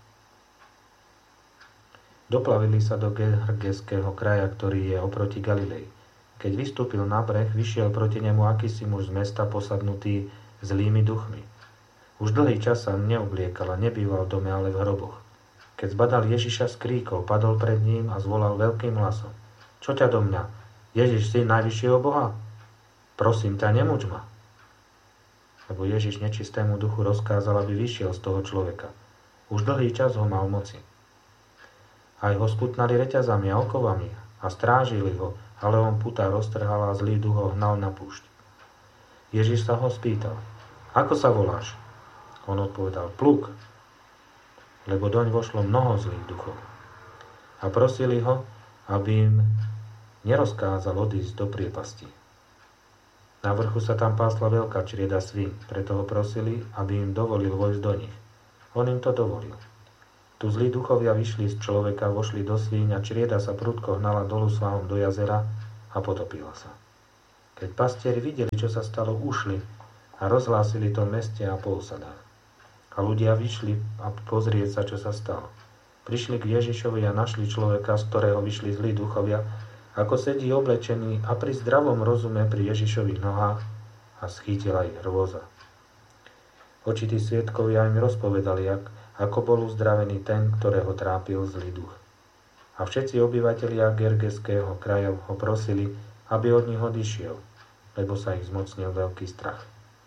Doplavili sa do Gergeského kraja, ktorý je oproti Galilei. Keď vystúpil na breh, vyšiel proti nemu akýsi muž z mesta posadnutý zlými duchmi. Už dlhý čas sa neobliekal a nebýval v dome, ale v hroboch. Keď zbadal Ježiša, skríkol, padol pred ním a zvolal veľkým hlasom. Čo ťa do mňa? Ježiš, syn najvyššieho Boha? Prosím ťa, nemuč ma. Lebo Ježiš nečistému duchu rozkázal, aby vyšiel z toho človeka. Už dlhý čas ho mal moci. Aj ho sputnali reťazami a okovami a strážili ho, ale on putá roztrhal a zlý duch ho hnal na púšť. Ježiš sa ho spýtal, ako sa voláš? On odpovedal, Pluk, lebo doň vošlo mnoho zlých duchov. A prosili ho, aby im nerozkázal odísť do priepasti. Na vrchu sa tam pásla veľká črieda svín, preto ho prosili, aby im dovolil vojsť do nich. On im to dovolil. Tu zlí duchovia vyšli z človeka, vošli do svíň a črieda sa prudko hnala dolu svahom do jazera a potopila sa. Keď pastieri videli, čo sa stalo, ušli a rozhlásili to v meste a po osadách. A ľudia vyšli a pozrieť sa, čo sa stalo. Prišli k Ježišovi a našli človeka, z ktorého vyšli zlí duchovia, ako sedí oblečený a pri zdravom rozume pri Ježišových nohách a schýtila ich hrôza. Očití svedkovia im rozpovedali, ako bol uzdravený ten, ktorého trápil zlý duch. A všetci obyvatelia Gergeského kraja ho prosili, aby od nich odišiel, lebo sa ich zmocnil veľký strach.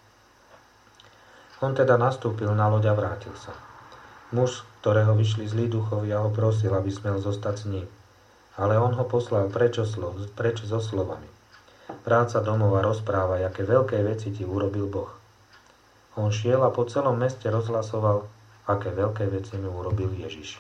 On teda nastúpil na loď a vrátil sa. Muž, ktorého vyšli zlí duchovia, ho prosil, aby smel zostať s ním. Ale on ho poslal preč so slovami. Vráť sa domov a rozprávaj, aké veľké veci ti urobil Boh. On šiel a po celom meste rozhlasoval, aké veľké veci mu urobil Ježiš.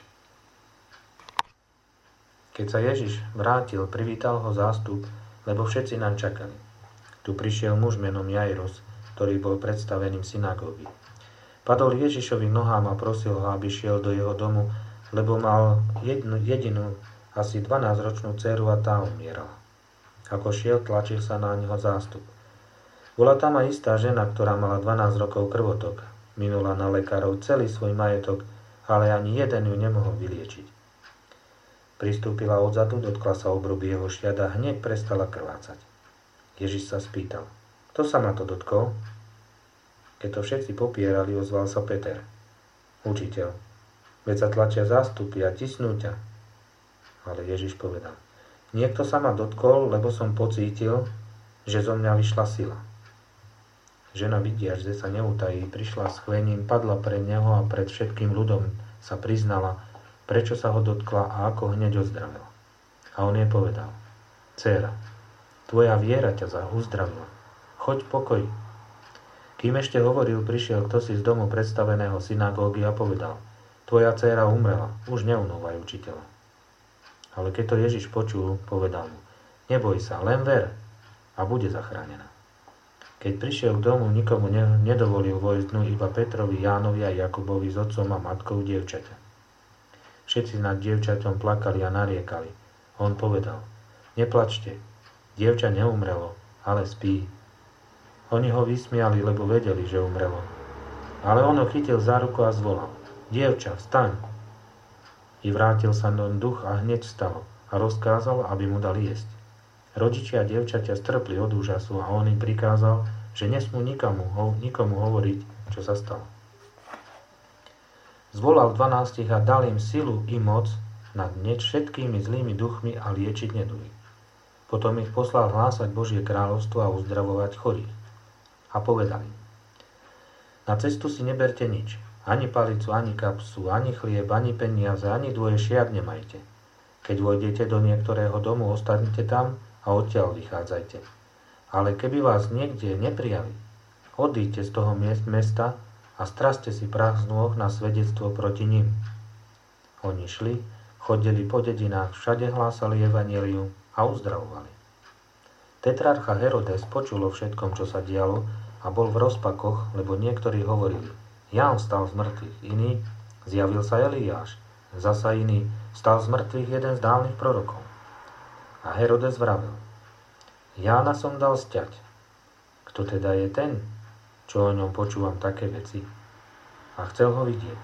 Keď sa Ježiš vrátil, privítal ho zástup, lebo všetci naň čakali. Tu prišiel muž menom Jairus, ktorý bol predstaveným synagógy. Padol Ježišovým nohám a prosil ho, aby šiel do jeho domu, lebo mal jedinú, asi 12-ročnú dceru a tá umierala. Ako šiel, tlačil sa na neho zástup. Bola tam aj istá žena, ktorá mala 12 rokov krvotok. Minula na lekárov celý svoj majetok, ale ani jeden ju nemohol vyliečiť. Pristúpila odzadu, dotkla sa obruby jeho šiat a hneď prestala krvácať. Ježiš sa spýtal, kto sa ma to dotkol? Keď to všetci popierali, ozval sa Peter. Učiteľ, veď sa tlačia zástupy a tisnú ťa. Ale Ježiš povedal, niekto sa ma dotkol, lebo som pocítil, že zo mňa vyšla sila. Žena vidiac, že sa neutají, prišla s chvením, padla pred neho a pred všetkým ľudom sa priznala, prečo sa ho dotkla a ako hneď ozdravila. A on jej povedal, dcéra, tvoja viera ťa uzdravila. Choď pokoj. Kým ešte hovoril, prišiel ktosi z domu predstaveného synagógy a povedal, tvoja dcéra umrela, už neunúvaj učiteľa. Ale keď to Ježiš počul, povedal mu, neboj sa, len ver a bude zachránená. Keď prišiel k domu, nikomu nedovolil vojsť, iba Petrovi, Jánovi a Jakubovi s otcom a matkou dievčaťa. Všetci nad dievčaťom plakali a nariekali. On povedal, neplačte, dievča neumrelo, ale spí. Oni ho vysmiali, lebo vedeli, že umrelo. Ale on ho chytil za ruku a zvolal, dievča, vstaň. I vrátil sa do duch a hneď vstalo a rozkázal, aby mu dali jesť. Rodičia dievčaťa strpli od úžasu a on im prikázal, že nesmú nikomu hovoriť, čo sa stalo. Zvolal 12 a dal im silu i moc nad všetkými zlými duchmi a liečiť neduhy. Potom ich poslal hlásať Božie kráľovstvo a uzdravovať chorých. A povedali, na cestu si neberte nič, ani palicu, ani kapsu, ani chlieb, ani peniaze, ani dvoje šiat nemajte. Keď vojdete do niektorého domu, ostanete tam a odtiaľ vychádzajte. Ale keby vás niekde neprijali, odíďte z toho mesta a straste si prach z nôh na svedectvo proti nim. Oni šli, chodili po dedinách, všade hlásali evanjelium a uzdravovali. Tetrarcha Herodes počul o všetkom, čo sa dialo a bol v rozpakoch, lebo niektorí hovorili, Ján vstal z mŕtvych, iný, zjavil sa Eliáš, zasa iný, vstal z mŕtvych jeden z dávnych prorokov. A Herodes vravel, Jána som dal sťať. Kto teda je ten, čo o ňom počúvam také veci? A chcel ho vidieť.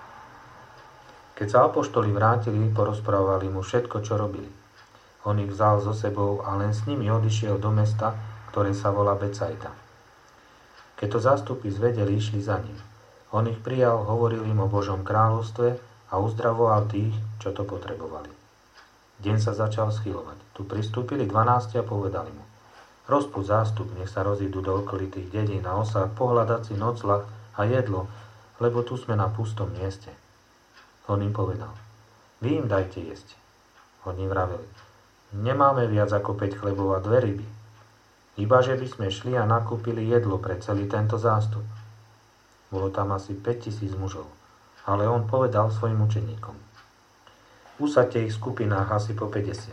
Keď sa apoštoli vrátili, porozprávali mu všetko, čo robili. On ich vzal so sebou a len s nimi odišiel do mesta, ktoré sa volá Becajda. Keď to zástupy zvedeli, išli za ním. On ich prijal, hovoril im o Božom kráľovstve a uzdravoval tých, čo to potrebovali. Deň sa začal schylovať. Tu pristúpili 12 a povedali mu, rozpúť zástup, nech sa rozídu do okolitých dedín a osad, pohľadať si nocľah a jedlo, lebo tu sme na pustom mieste. On im povedal, vy im dajte jesť. Oni vraveli, nemáme viac ako 5 chlebov a 2 ryby. Ibaže by sme šli a nakúpili jedlo pre celý tento zástup. Bolo tam asi 5000 mužov, ale on povedal svojim učeníkom, usaďte ich v skupinách asi po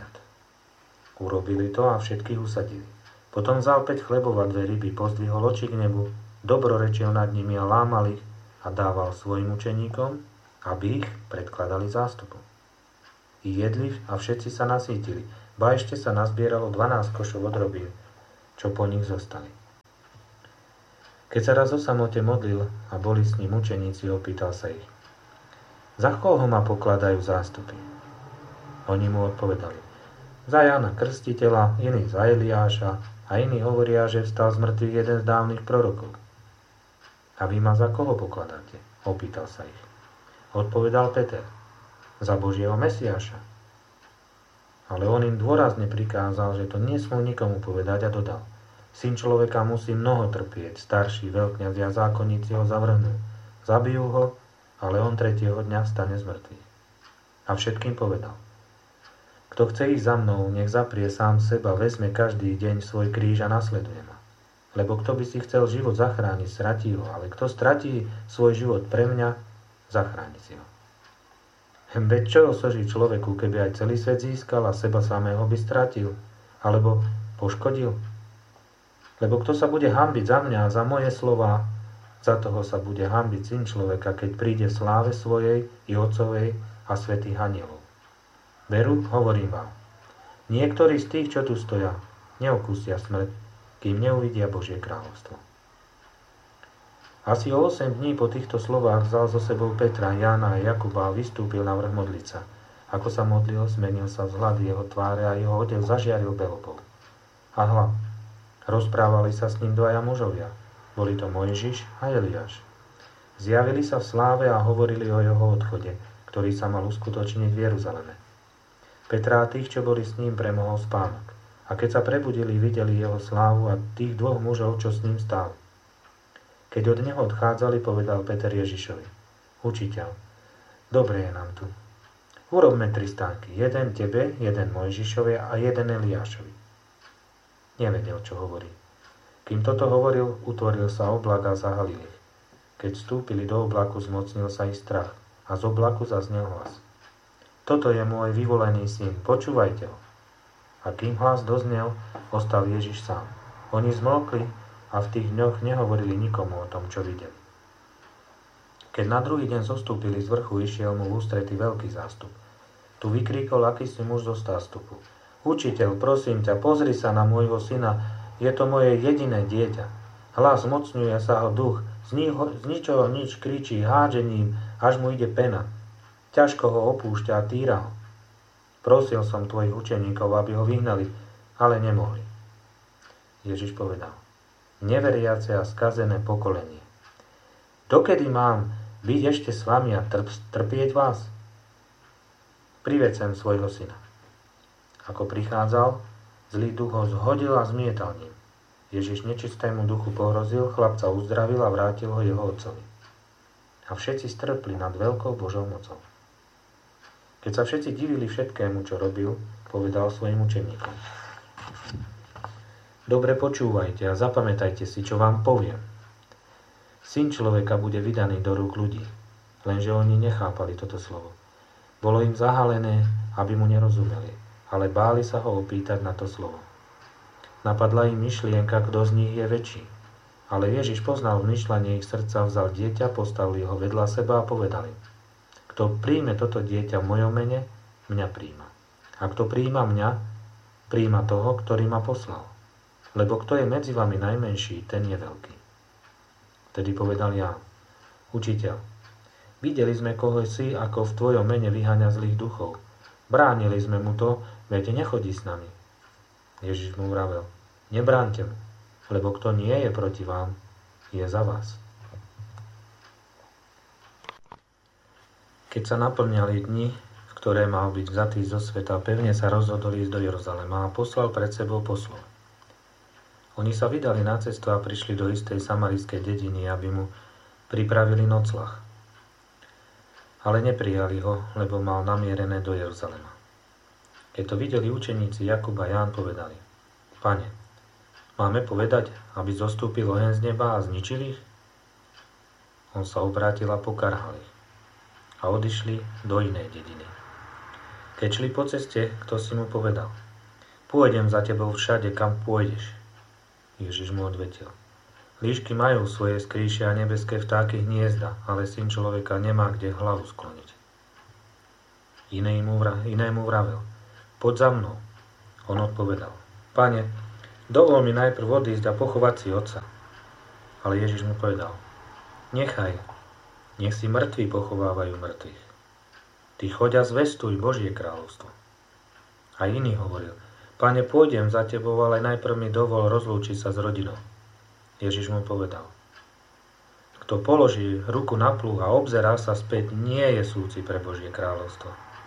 50. Urobili to a všetkých usadili. Potom vzal 5 chlebov a 2 ryby, pozdvihol oči k nebu, dobrorečil nad nimi a lámal ich a dával svojim učeníkom aby ich predkladali zástupu. I jedli a všetci sa nasýtili, ba ešte sa nazbieralo 12 košov odrobín, čo po nich zostali. Keď sa raz o samote modlil a boli s ním učeníci, opýtal sa ich: Za koho ma pokladajú zástupy? Oni mu odpovedali: Za Jána Krstiteľa, iní za Eliáša a iní hovoria, že vstal z mŕtvych jeden z dávnych prorokov. A vy ma za koho pokladáte? Opýtal sa ich. Odpovedal Peter: Za Božieho Mesiáša. Ale on im dôrazne prikázal, že to nesmú nikomu povedať, a dodal: Syn človeka musí mnoho trpieť, starší veľkňazi a zákonníci ho zavrhnú. Zabijú ho, ale on tretieho dňa vstane z mŕtvych. A všetkým povedal: Kto chce ísť za mnou, nech zaprie sám seba, vezme každý deň svoj kríž a nasleduje ma. Lebo kto by si chcel život zachrániť, stratí ho, ale kto stratí svoj život pre mňa, zachráni si ho. Veď čo osoží človeku, keby aj celý svet získal a seba samého by stratil, alebo poškodil? Lebo kto sa bude hanbiť za mňa a za moje slová, za toho sa bude hanbiť Syn človeka, keď príde v sláve svojej i Otcovej a svätých anielov. Veru, hovorím vám, niektorí z tých, čo tu stoja, neokúsia smrť, kým neuvidia Božie kráľovstvo. Asi o 8 dní po týchto slovách vzal so sebou Petra, Jána a Jakuba a vystúpil na vrch modliť sa. Ako sa modlil, zmenil sa vzhľad jeho tváre a jeho odev zažiaril belobou. A hľa, rozprávali sa s ním dvaja mužovia. Boli to Mojžiš a Eliáš. Zjavili sa v sláve a hovorili o jeho odchode, ktorý sa mal uskutočniť v Jeruzaleme. Petra a tých, čo boli s ním, premohol spánok. A keď sa prebudili, videli jeho slávu a tých dvoch mužov, čo s ním stáli. Keď od neho odchádzali, povedal Peter Ježišovi: Učiteľ, dobre je nám tu. Urobme 3 stánky, jeden tebe, jeden Mojžišovi a jeden Eliášovi. Nevedel, čo hovorí. Kým toto hovoril, utvoril sa oblak a zahalil ich. Keď vstúpili do oblaku, zmocnil sa ich strach a z oblaku zaznel hlas: Toto je môj vyvolený syn, počúvajte ho. A kým hlas doznel, ostal Ježiš sám. Oni zmlkli a v tých dňoch nehovorili nikomu o tom, čo videli. Keď na druhý deň zostúpili z vrchu, išiel mu v ústrety veľký zástup. Tu vykríkol akýsi muž zo zástupu: Učiteľ, prosím ťa, pozri sa na môjho syna, je to moje jediné dieťa. Hlas zmocňuje sa ho duch, z ničoho nič kričí hádžením, až mu ide pena. Ťažko ho opúšťa a týra ho. Prosil som tvojich učeníkov, aby ho vyhnali, ale nemohli. Ježiš povedal: Neveriace a skazené pokolenie. Dokedy mám byť ešte s vami a trpieť vás? Priveď sem svojho syna. Ako prichádzal, zlý duch ho zhodil a zmietal ním. Ježiš nečistému duchu pohrozil, chlapca uzdravil a vrátil ho jeho otcovi. A všetci strpli nad veľkou Božou mocou. Keď sa všetci divili všetkému, čo robil, povedal svojim učeníkom: Dobre počúvajte a zapamätajte si, čo vám poviem. Syn človeka bude vydaný do rúk ľudí. Lenže oni nechápali toto slovo. Bolo im zahalené, aby mu nerozumeli, ale báli sa ho opýtať na to slovo. Napadla im myšlienka, kto z nich je väčší. Ale Ježiš poznal vmýšľanie ich srdca, vzal dieťa, postavil ho vedľa seba a povedal im: Kto príjme toto dieťa v mojom mene, mňa príjma. A kto príjma mňa, príjma toho, ktorý ma poslal. Lebo kto je medzi vami najmenší, ten je veľký. Vtedy povedal Ján: Učiteľ, videli sme koho si, ako v tvojom mene vyháňa zlých duchov. Bránili sme mu to, veď nechodí s nami. Ježiš mu vravel: Nebránte mu, lebo kto nie je proti vám, je za vás. Keď sa naplňali dni, v ktoré mal byť vzatý zo sveta, pevne sa rozhodol ísť do Jeruzalema a poslal pred sebou poslov. Oni sa vydali na cestu a prišli do istej samarijskej dediny, aby mu pripravili nocľah. Ale neprijali ho, lebo mal namierené do Jeruzalema. Keď to videli učeníci Jakub a Ján, povedali: Pane, máme povedať, aby zostúpil oheň z neba a zničil ich? On sa obrátil a pokarhal ich. A odišli do inej dediny. Keď šli po ceste, kto si mu povedal: Pôjdem za tebou všade, kam pôjdeš. Ježiš mu odvetil: Líšky majú svoje skrýše a nebeské vtáky hniezda, ale syn človeka nemá kde hlavu skloniť. Inému vravel, poď za mnou. On odpovedal, Pane, dovol mi najprv odísť a pochovať si otca. Ale Ježiš mu povedal, nechaj, nech si mŕtvi pochovávajú mŕtvych. Ty choď a zvestuj Božie kráľovstvo. A iný hovoril, Pane, pôjdem za tebou, ale najprv mi dovol rozlúčiť sa s rodinou. Ježiš mu povedal, kto položí ruku na plúh a obzerá sa späť, nie je súci pre Božie kráľovstvo.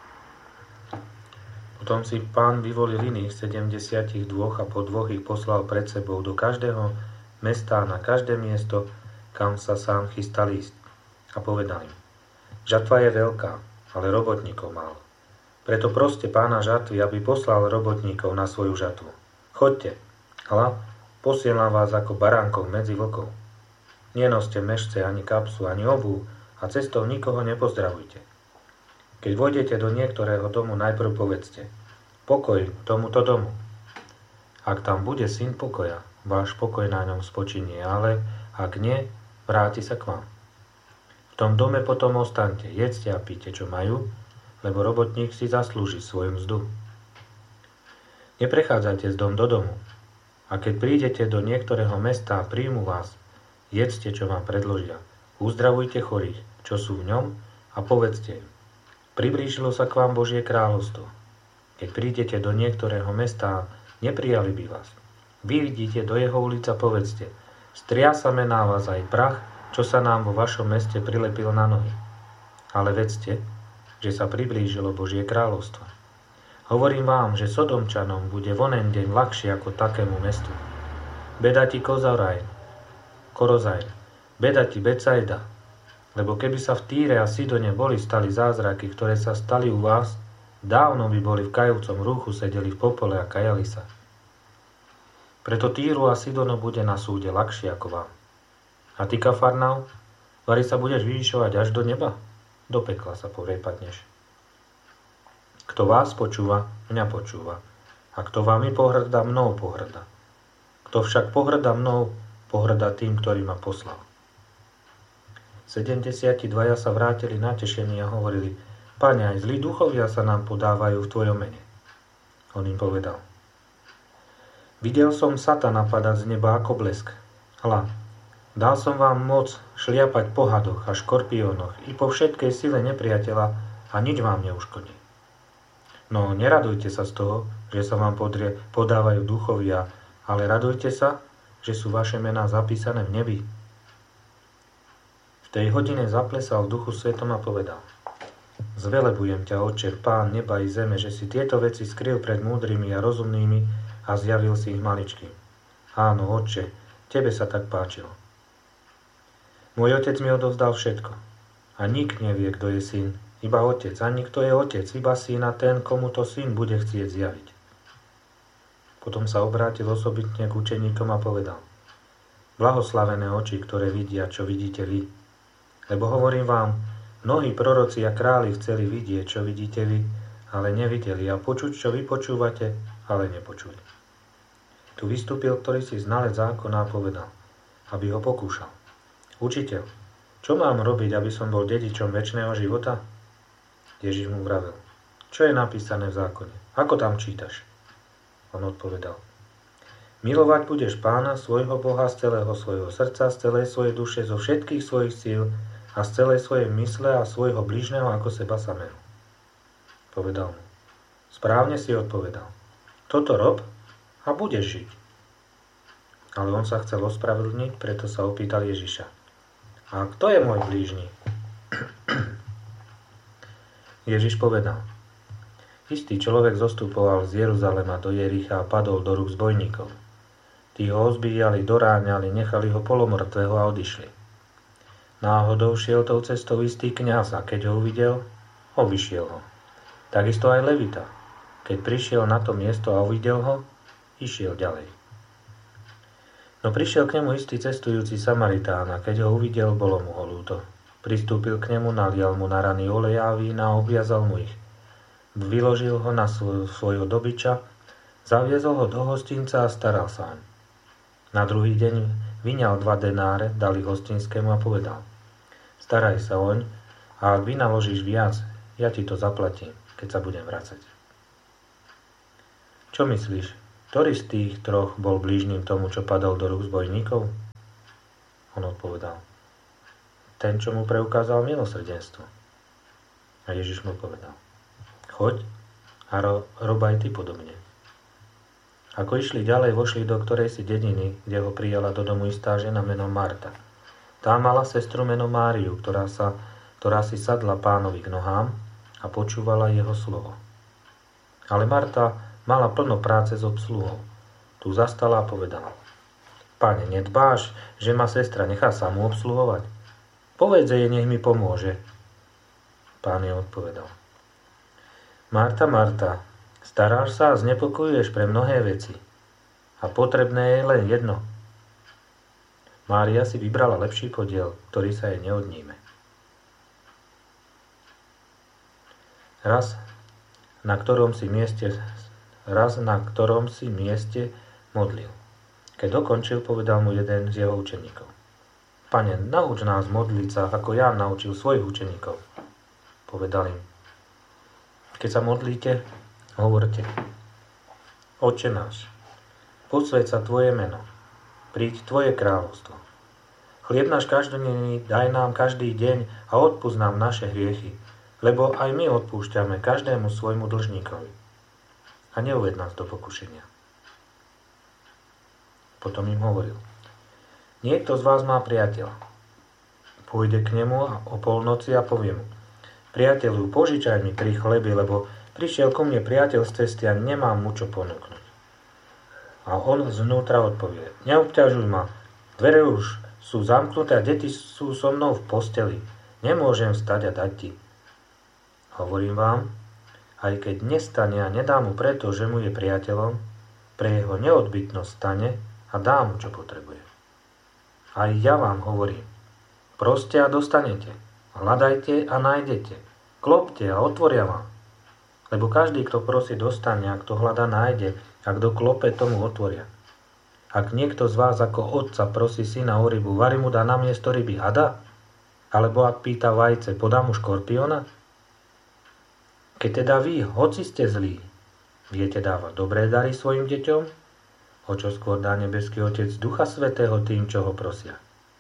Potom si Pán vyvolil iných 72 a po dvoch ich poslal pred sebou do každého mesta a na každé miesto, kam sa sám chystal ísť. A povedal im, žatva je veľká, ale robotníkov málo. Preto proste Pána žatvy, aby poslal robotníkov na svoju žatvu. Choďte, hľa, posielam vás ako baránkov medzi vlkov. Nenoste mešce, ani kapsu, ani obuv a cestou nikoho nepozdravujte. Keď vojdete do niektorého domu, najprv povedzte, pokoj tomuto domu. Ak tam bude syn pokoja, váš pokoj na ňom spočinie, ale ak nie, vráti sa k vám. V tom dome potom ostaňte, jedzte a píte, čo majú, lebo robotník si zaslúži svoju mzdu. Neprechádzajte z dom do domu. A keď prídete do niektorého mesta a príjmu vás, jedzte, čo vám predložia. Uzdravujte chorých, čo sú v ňom, a povedzte im, priblížilo sa k vám Božie kráľovstvo. Keď prídete do niektorého mesta a neprijali by vás, vyjdite do jeho ulic a povedzte, striasame na vás aj prach, čo sa nám vo vašom meste prilepil na nohy. Ale vedzte, že sa priblížilo Božie kráľovstvo. Hovorím vám, že Sodomčanom bude vonen deň ľahšie ako takému mestu. Beda ti Korozajn, beda ti Becajda, lebo keby sa v Týre a Sidone boli stali zázraky, ktoré sa stali u vás, dávno by boli v kajúcom rúchu, sedeli v popole a kajali sa. Preto Týru a Sidono bude na súde ľahšie ako vám. A ty, Kafarnaum, vari sa budeš vyvyšovať až do neba? Do pekla sa prepadneš. Kto vás počúva, mňa počúva. A kto vami pohŕda, mnou pohŕda. Kto však pohŕda mnou, pohŕda tým, ktorý ma poslal. 72 sa vrátili natešení a hovorili, Pane, aj zlí duchovia sa nám podávajú v tvojom mene. On im povedal, videl som Satana padať z neba ako blesk. Hľa, dal som vám moc šliapať po hadoch a škorpiónoch i po všetkej sile nepriateľa a nič vám neuškodí. No neradujte sa z toho, že sa vám podávajú duchovia, ale radujte sa, že sú vaše mená zapísané v nebi. V tej hodine zaplesal v Duchu Svetom a povedal, zvelebujem ťa, Otče, Pán neba i zeme, že si tieto veci skryl pred múdrymi a rozumnými a zjavil si ich maličkým. Áno, Otče, tebe sa tak páčilo. Môj otec mi odovzdal všetko. A nik nevie, kto je syn, iba otec. A nikto je otec, iba syn a ten, komu to syn bude chcieť zjaviť. Potom sa obrátil osobitne k učeníkom a povedal, blahoslavené oči, ktoré vidia, čo vidíte vy. Lebo hovorím vám, mnohí proroci a králi chceli vidieť, čo vidíte vy, ale nevideli, a počuť, čo vy počúvate, ale nepočuli. Tu vystúpil ktorý si znalec zákona a povedal, aby ho pokúšal. Učiteľ, čo mám robiť, aby som bol dedičom večného života? Ježiš mu vravel, čo je napísané v zákone? Ako tam čítaš? On odpovedal, milovať budeš Pána, svojho Boha, z celého svojho srdca, z celej svojej duše, zo všetkých svojich síl a z celej svojej mysle a svojho bližného ako seba samého. Povedal mu, správne si odpovedal, toto rob a budeš žiť. Ale on sa chcel ospravedlniť, preto sa opýtal Ježiša, a kto je môj blížny? Ježiš povedal, istý človek zostupoval z Jeruzalema do Jericha a padol do rúk zbojníkov. Tí ho ozbíjali, doráňali, nechali ho polomrtvého a odišli. Náhodou šiel tou cestou istý kňaz a keď ho uvidel, obišiel ho. Takisto aj Levita. Keď prišiel na to miesto a uvidel ho, išiel ďalej. No prišiel k nemu istý cestujúci Samaritán a keď ho uvidel, bolo mu ho ľúto. Pristúpil k nemu, nalial mu na rany oleja a vína a obviazal mu ich. Vyložil ho na svojho dobyča, zaviezol ho do hostinca a staral sa oň. Na druhý deň vyňal 2 denáre, dal ich hostinskému a povedal: Staraj sa oň a ak vynaložíš viac, ja ti to zaplatím, keď sa budem vracať. Čo myslíš, ktorý z tých 3 bol blížnym tomu, čo padol do rúk zbojníkov? On odpovedal: Ten, čo mu preukázal milosrdenstvo. A Ježiš mu povedal: Choď a rob aj ty podobne. Ako išli ďalej, vošli do ktorejsi dediny, kde ho prijala do domu istá žena menom Marta. Tá mala sestru menom Máriu, ktorá si sadla pánovi k nohám a počúvala jeho slovo. Ale Marta mala plno práce s obsluhou. Tu zastala a povedala: Pane, nedbáš, že ma sestra nechá samú obsluhovať? Povedz jej, nech mi pomôže. Pán jej odpovedal: Marta, Marta, staráš sa a znepokojuješ pre mnohé veci. A potrebné je len jedno. Mária si vybrala lepší podiel, ktorý sa jej neodníme. Raz na ktorom si mieste modlil. Keď dokončil, povedal mu jeden z jeho učeníkov: Pane, nauč nás modliť sa, ako Ján naučil svojich učeníkov. Povedal im: Keď sa modlíte, hovorte: Otče náš, posväť sa tvoje meno, príď tvoje kráľovstvo. Chlieb náš každodenný daj nám každý deň a odpusť nám naše hriechy, lebo aj my odpúšťame každému svojmu dlžníkovi. A neuved nás do pokušenia. Potom im hovoril: Niekto z vás má priateľa. Pôjde k nemu o polnoci a povie mu: Priateľu, požičaj mi 3 chleby, lebo prišiel ku mne priateľ z cesty a nemám mu čo ponúknuť. A on znútra odpovie: Neobťažuj ma, dvere už sú zamknuté a deti sú so mnou v posteli. Nemôžem vstať a dať ti. Hovorím vám, aj keď nestane a nedá mu preto, že mu je priateľom, pre jeho neodbytnosť stane a dá mu, čo potrebuje. Aj ja vám hovorím: proste a dostanete, hľadajte a nájdete, klopte a otvoria vám. Lebo každý, kto prosí, dostane, a kto hľadá, nájde, a kto klope, tomu otvoria. Ak niekto z vás ako otca prosí syna o rybu, vari mu dá namiesto ryby hada? Alebo ak pýta vajce, podá mu škorpiona? Keď teda vy, hoci ste zlí, viete dávať dobré dary svojim deťom, o čo skôr dá nebeský Otec Ducha Svätého tým, čo ho prosia.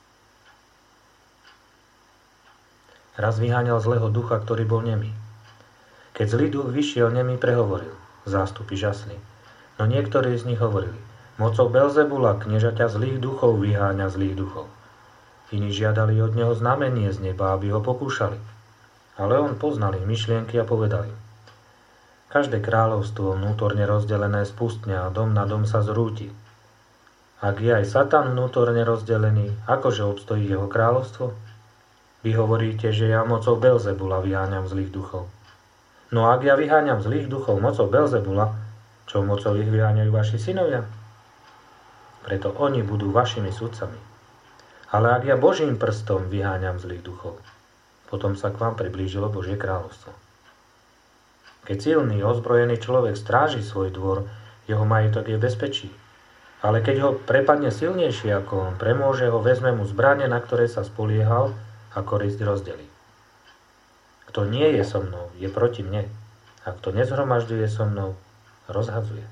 Raz vyháňal zlého ducha, ktorý bol nemý. Keď zlý duch vyšiel, nemý prehovoril. Zástupy žasli. No niektorí z nich hovorili: Mocou Belzebula, kniežaťa zlých duchov, vyháňa zlých duchov. Iní žiadali od neho znamenie z neba, aby ho pokúšali. Ale on poznal ich myšlienky a povedal im: Každé kráľovstvo vnútorne rozdelené spustne a dom na dom sa zrúti. Ak je aj Satan vnútorne rozdelený, akože obstojí jeho kráľovstvo? Vy hovoríte, že ja mocou Belzebula vyháňam zlých duchov. No ak ja vyháňam zlých duchov mocou Belzebula, čo mocou ich vyháňajú vaši synovia? Preto oni budú vašimi sudcami. Ale ak ja Božím prstom vyháňam zlých duchov, potom sa k vám priblížilo Božie kráľovstvo. Keď silný, ozbrojený človek stráži svoj dvor, jeho majetok je v bezpečí. Ale keď ho prepadne silnejší ako on, premôže ho, vezme mu zbrane, na ktoré sa spoliehal, a korisť rozdelí. Kto nie je so mnou, je proti mne. A kto nezhromažďuje so mnou, rozhadzuje.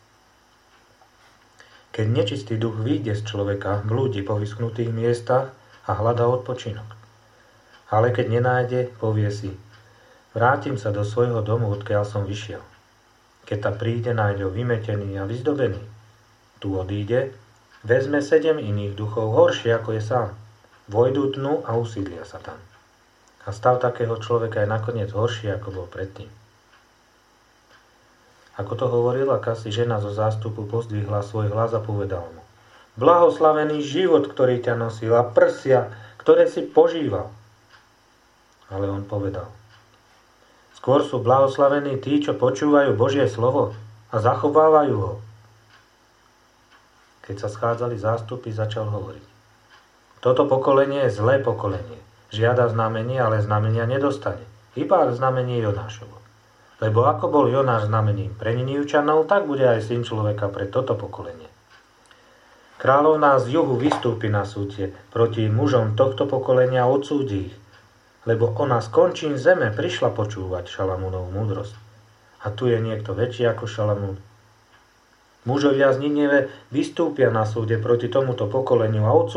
Keď nečistý duch vyjde z človeka, blúdi po vyschnutých miestach a hľadá odpočinok. Ale keď nenájde, povie si: Vrátim sa do svojho domu, odkiaľ som vyšiel. Keď ta príde, nájde ho vymetený a vyzdobený. Tu odíde, vezme 7 iných duchov, horšie ako je sám. Vojdu dnu a usídlia sa tam. A stav takého človeka je nakoniec horší, ako bol predtým. Ako to hovorila, akási žena zo zástupu pozdvihla svoj hlas a povedal mu: Blahoslavený život, ktorý ťa nosil, a prsia, ktoré si požíval. Ale on povedal: Skôr sú blahoslavení tí, čo počúvajú Božie slovo a zachovávajú ho. Keď sa schádzali zástupy, začal hovoriť: Toto pokolenie je zlé pokolenie. Žiada znamenie, ale znamenia nedostane. Iba znamenie Jonášovo. Lebo ako bol Jonáš znamením pre Ninivčanov, tak bude aj syn človeka pre toto pokolenie. Kráľovná z juhu vystúpi na súde proti mužom tohto pokolenia a odsúdi ich, lebo ona z končín zeme prišla počúvať Šalamúnovú múdrosť. A tu je niekto väčší ako Šalamún. Mužovia z Nineve vystúpia na súde proti tomuto pokoleniu a odsúdia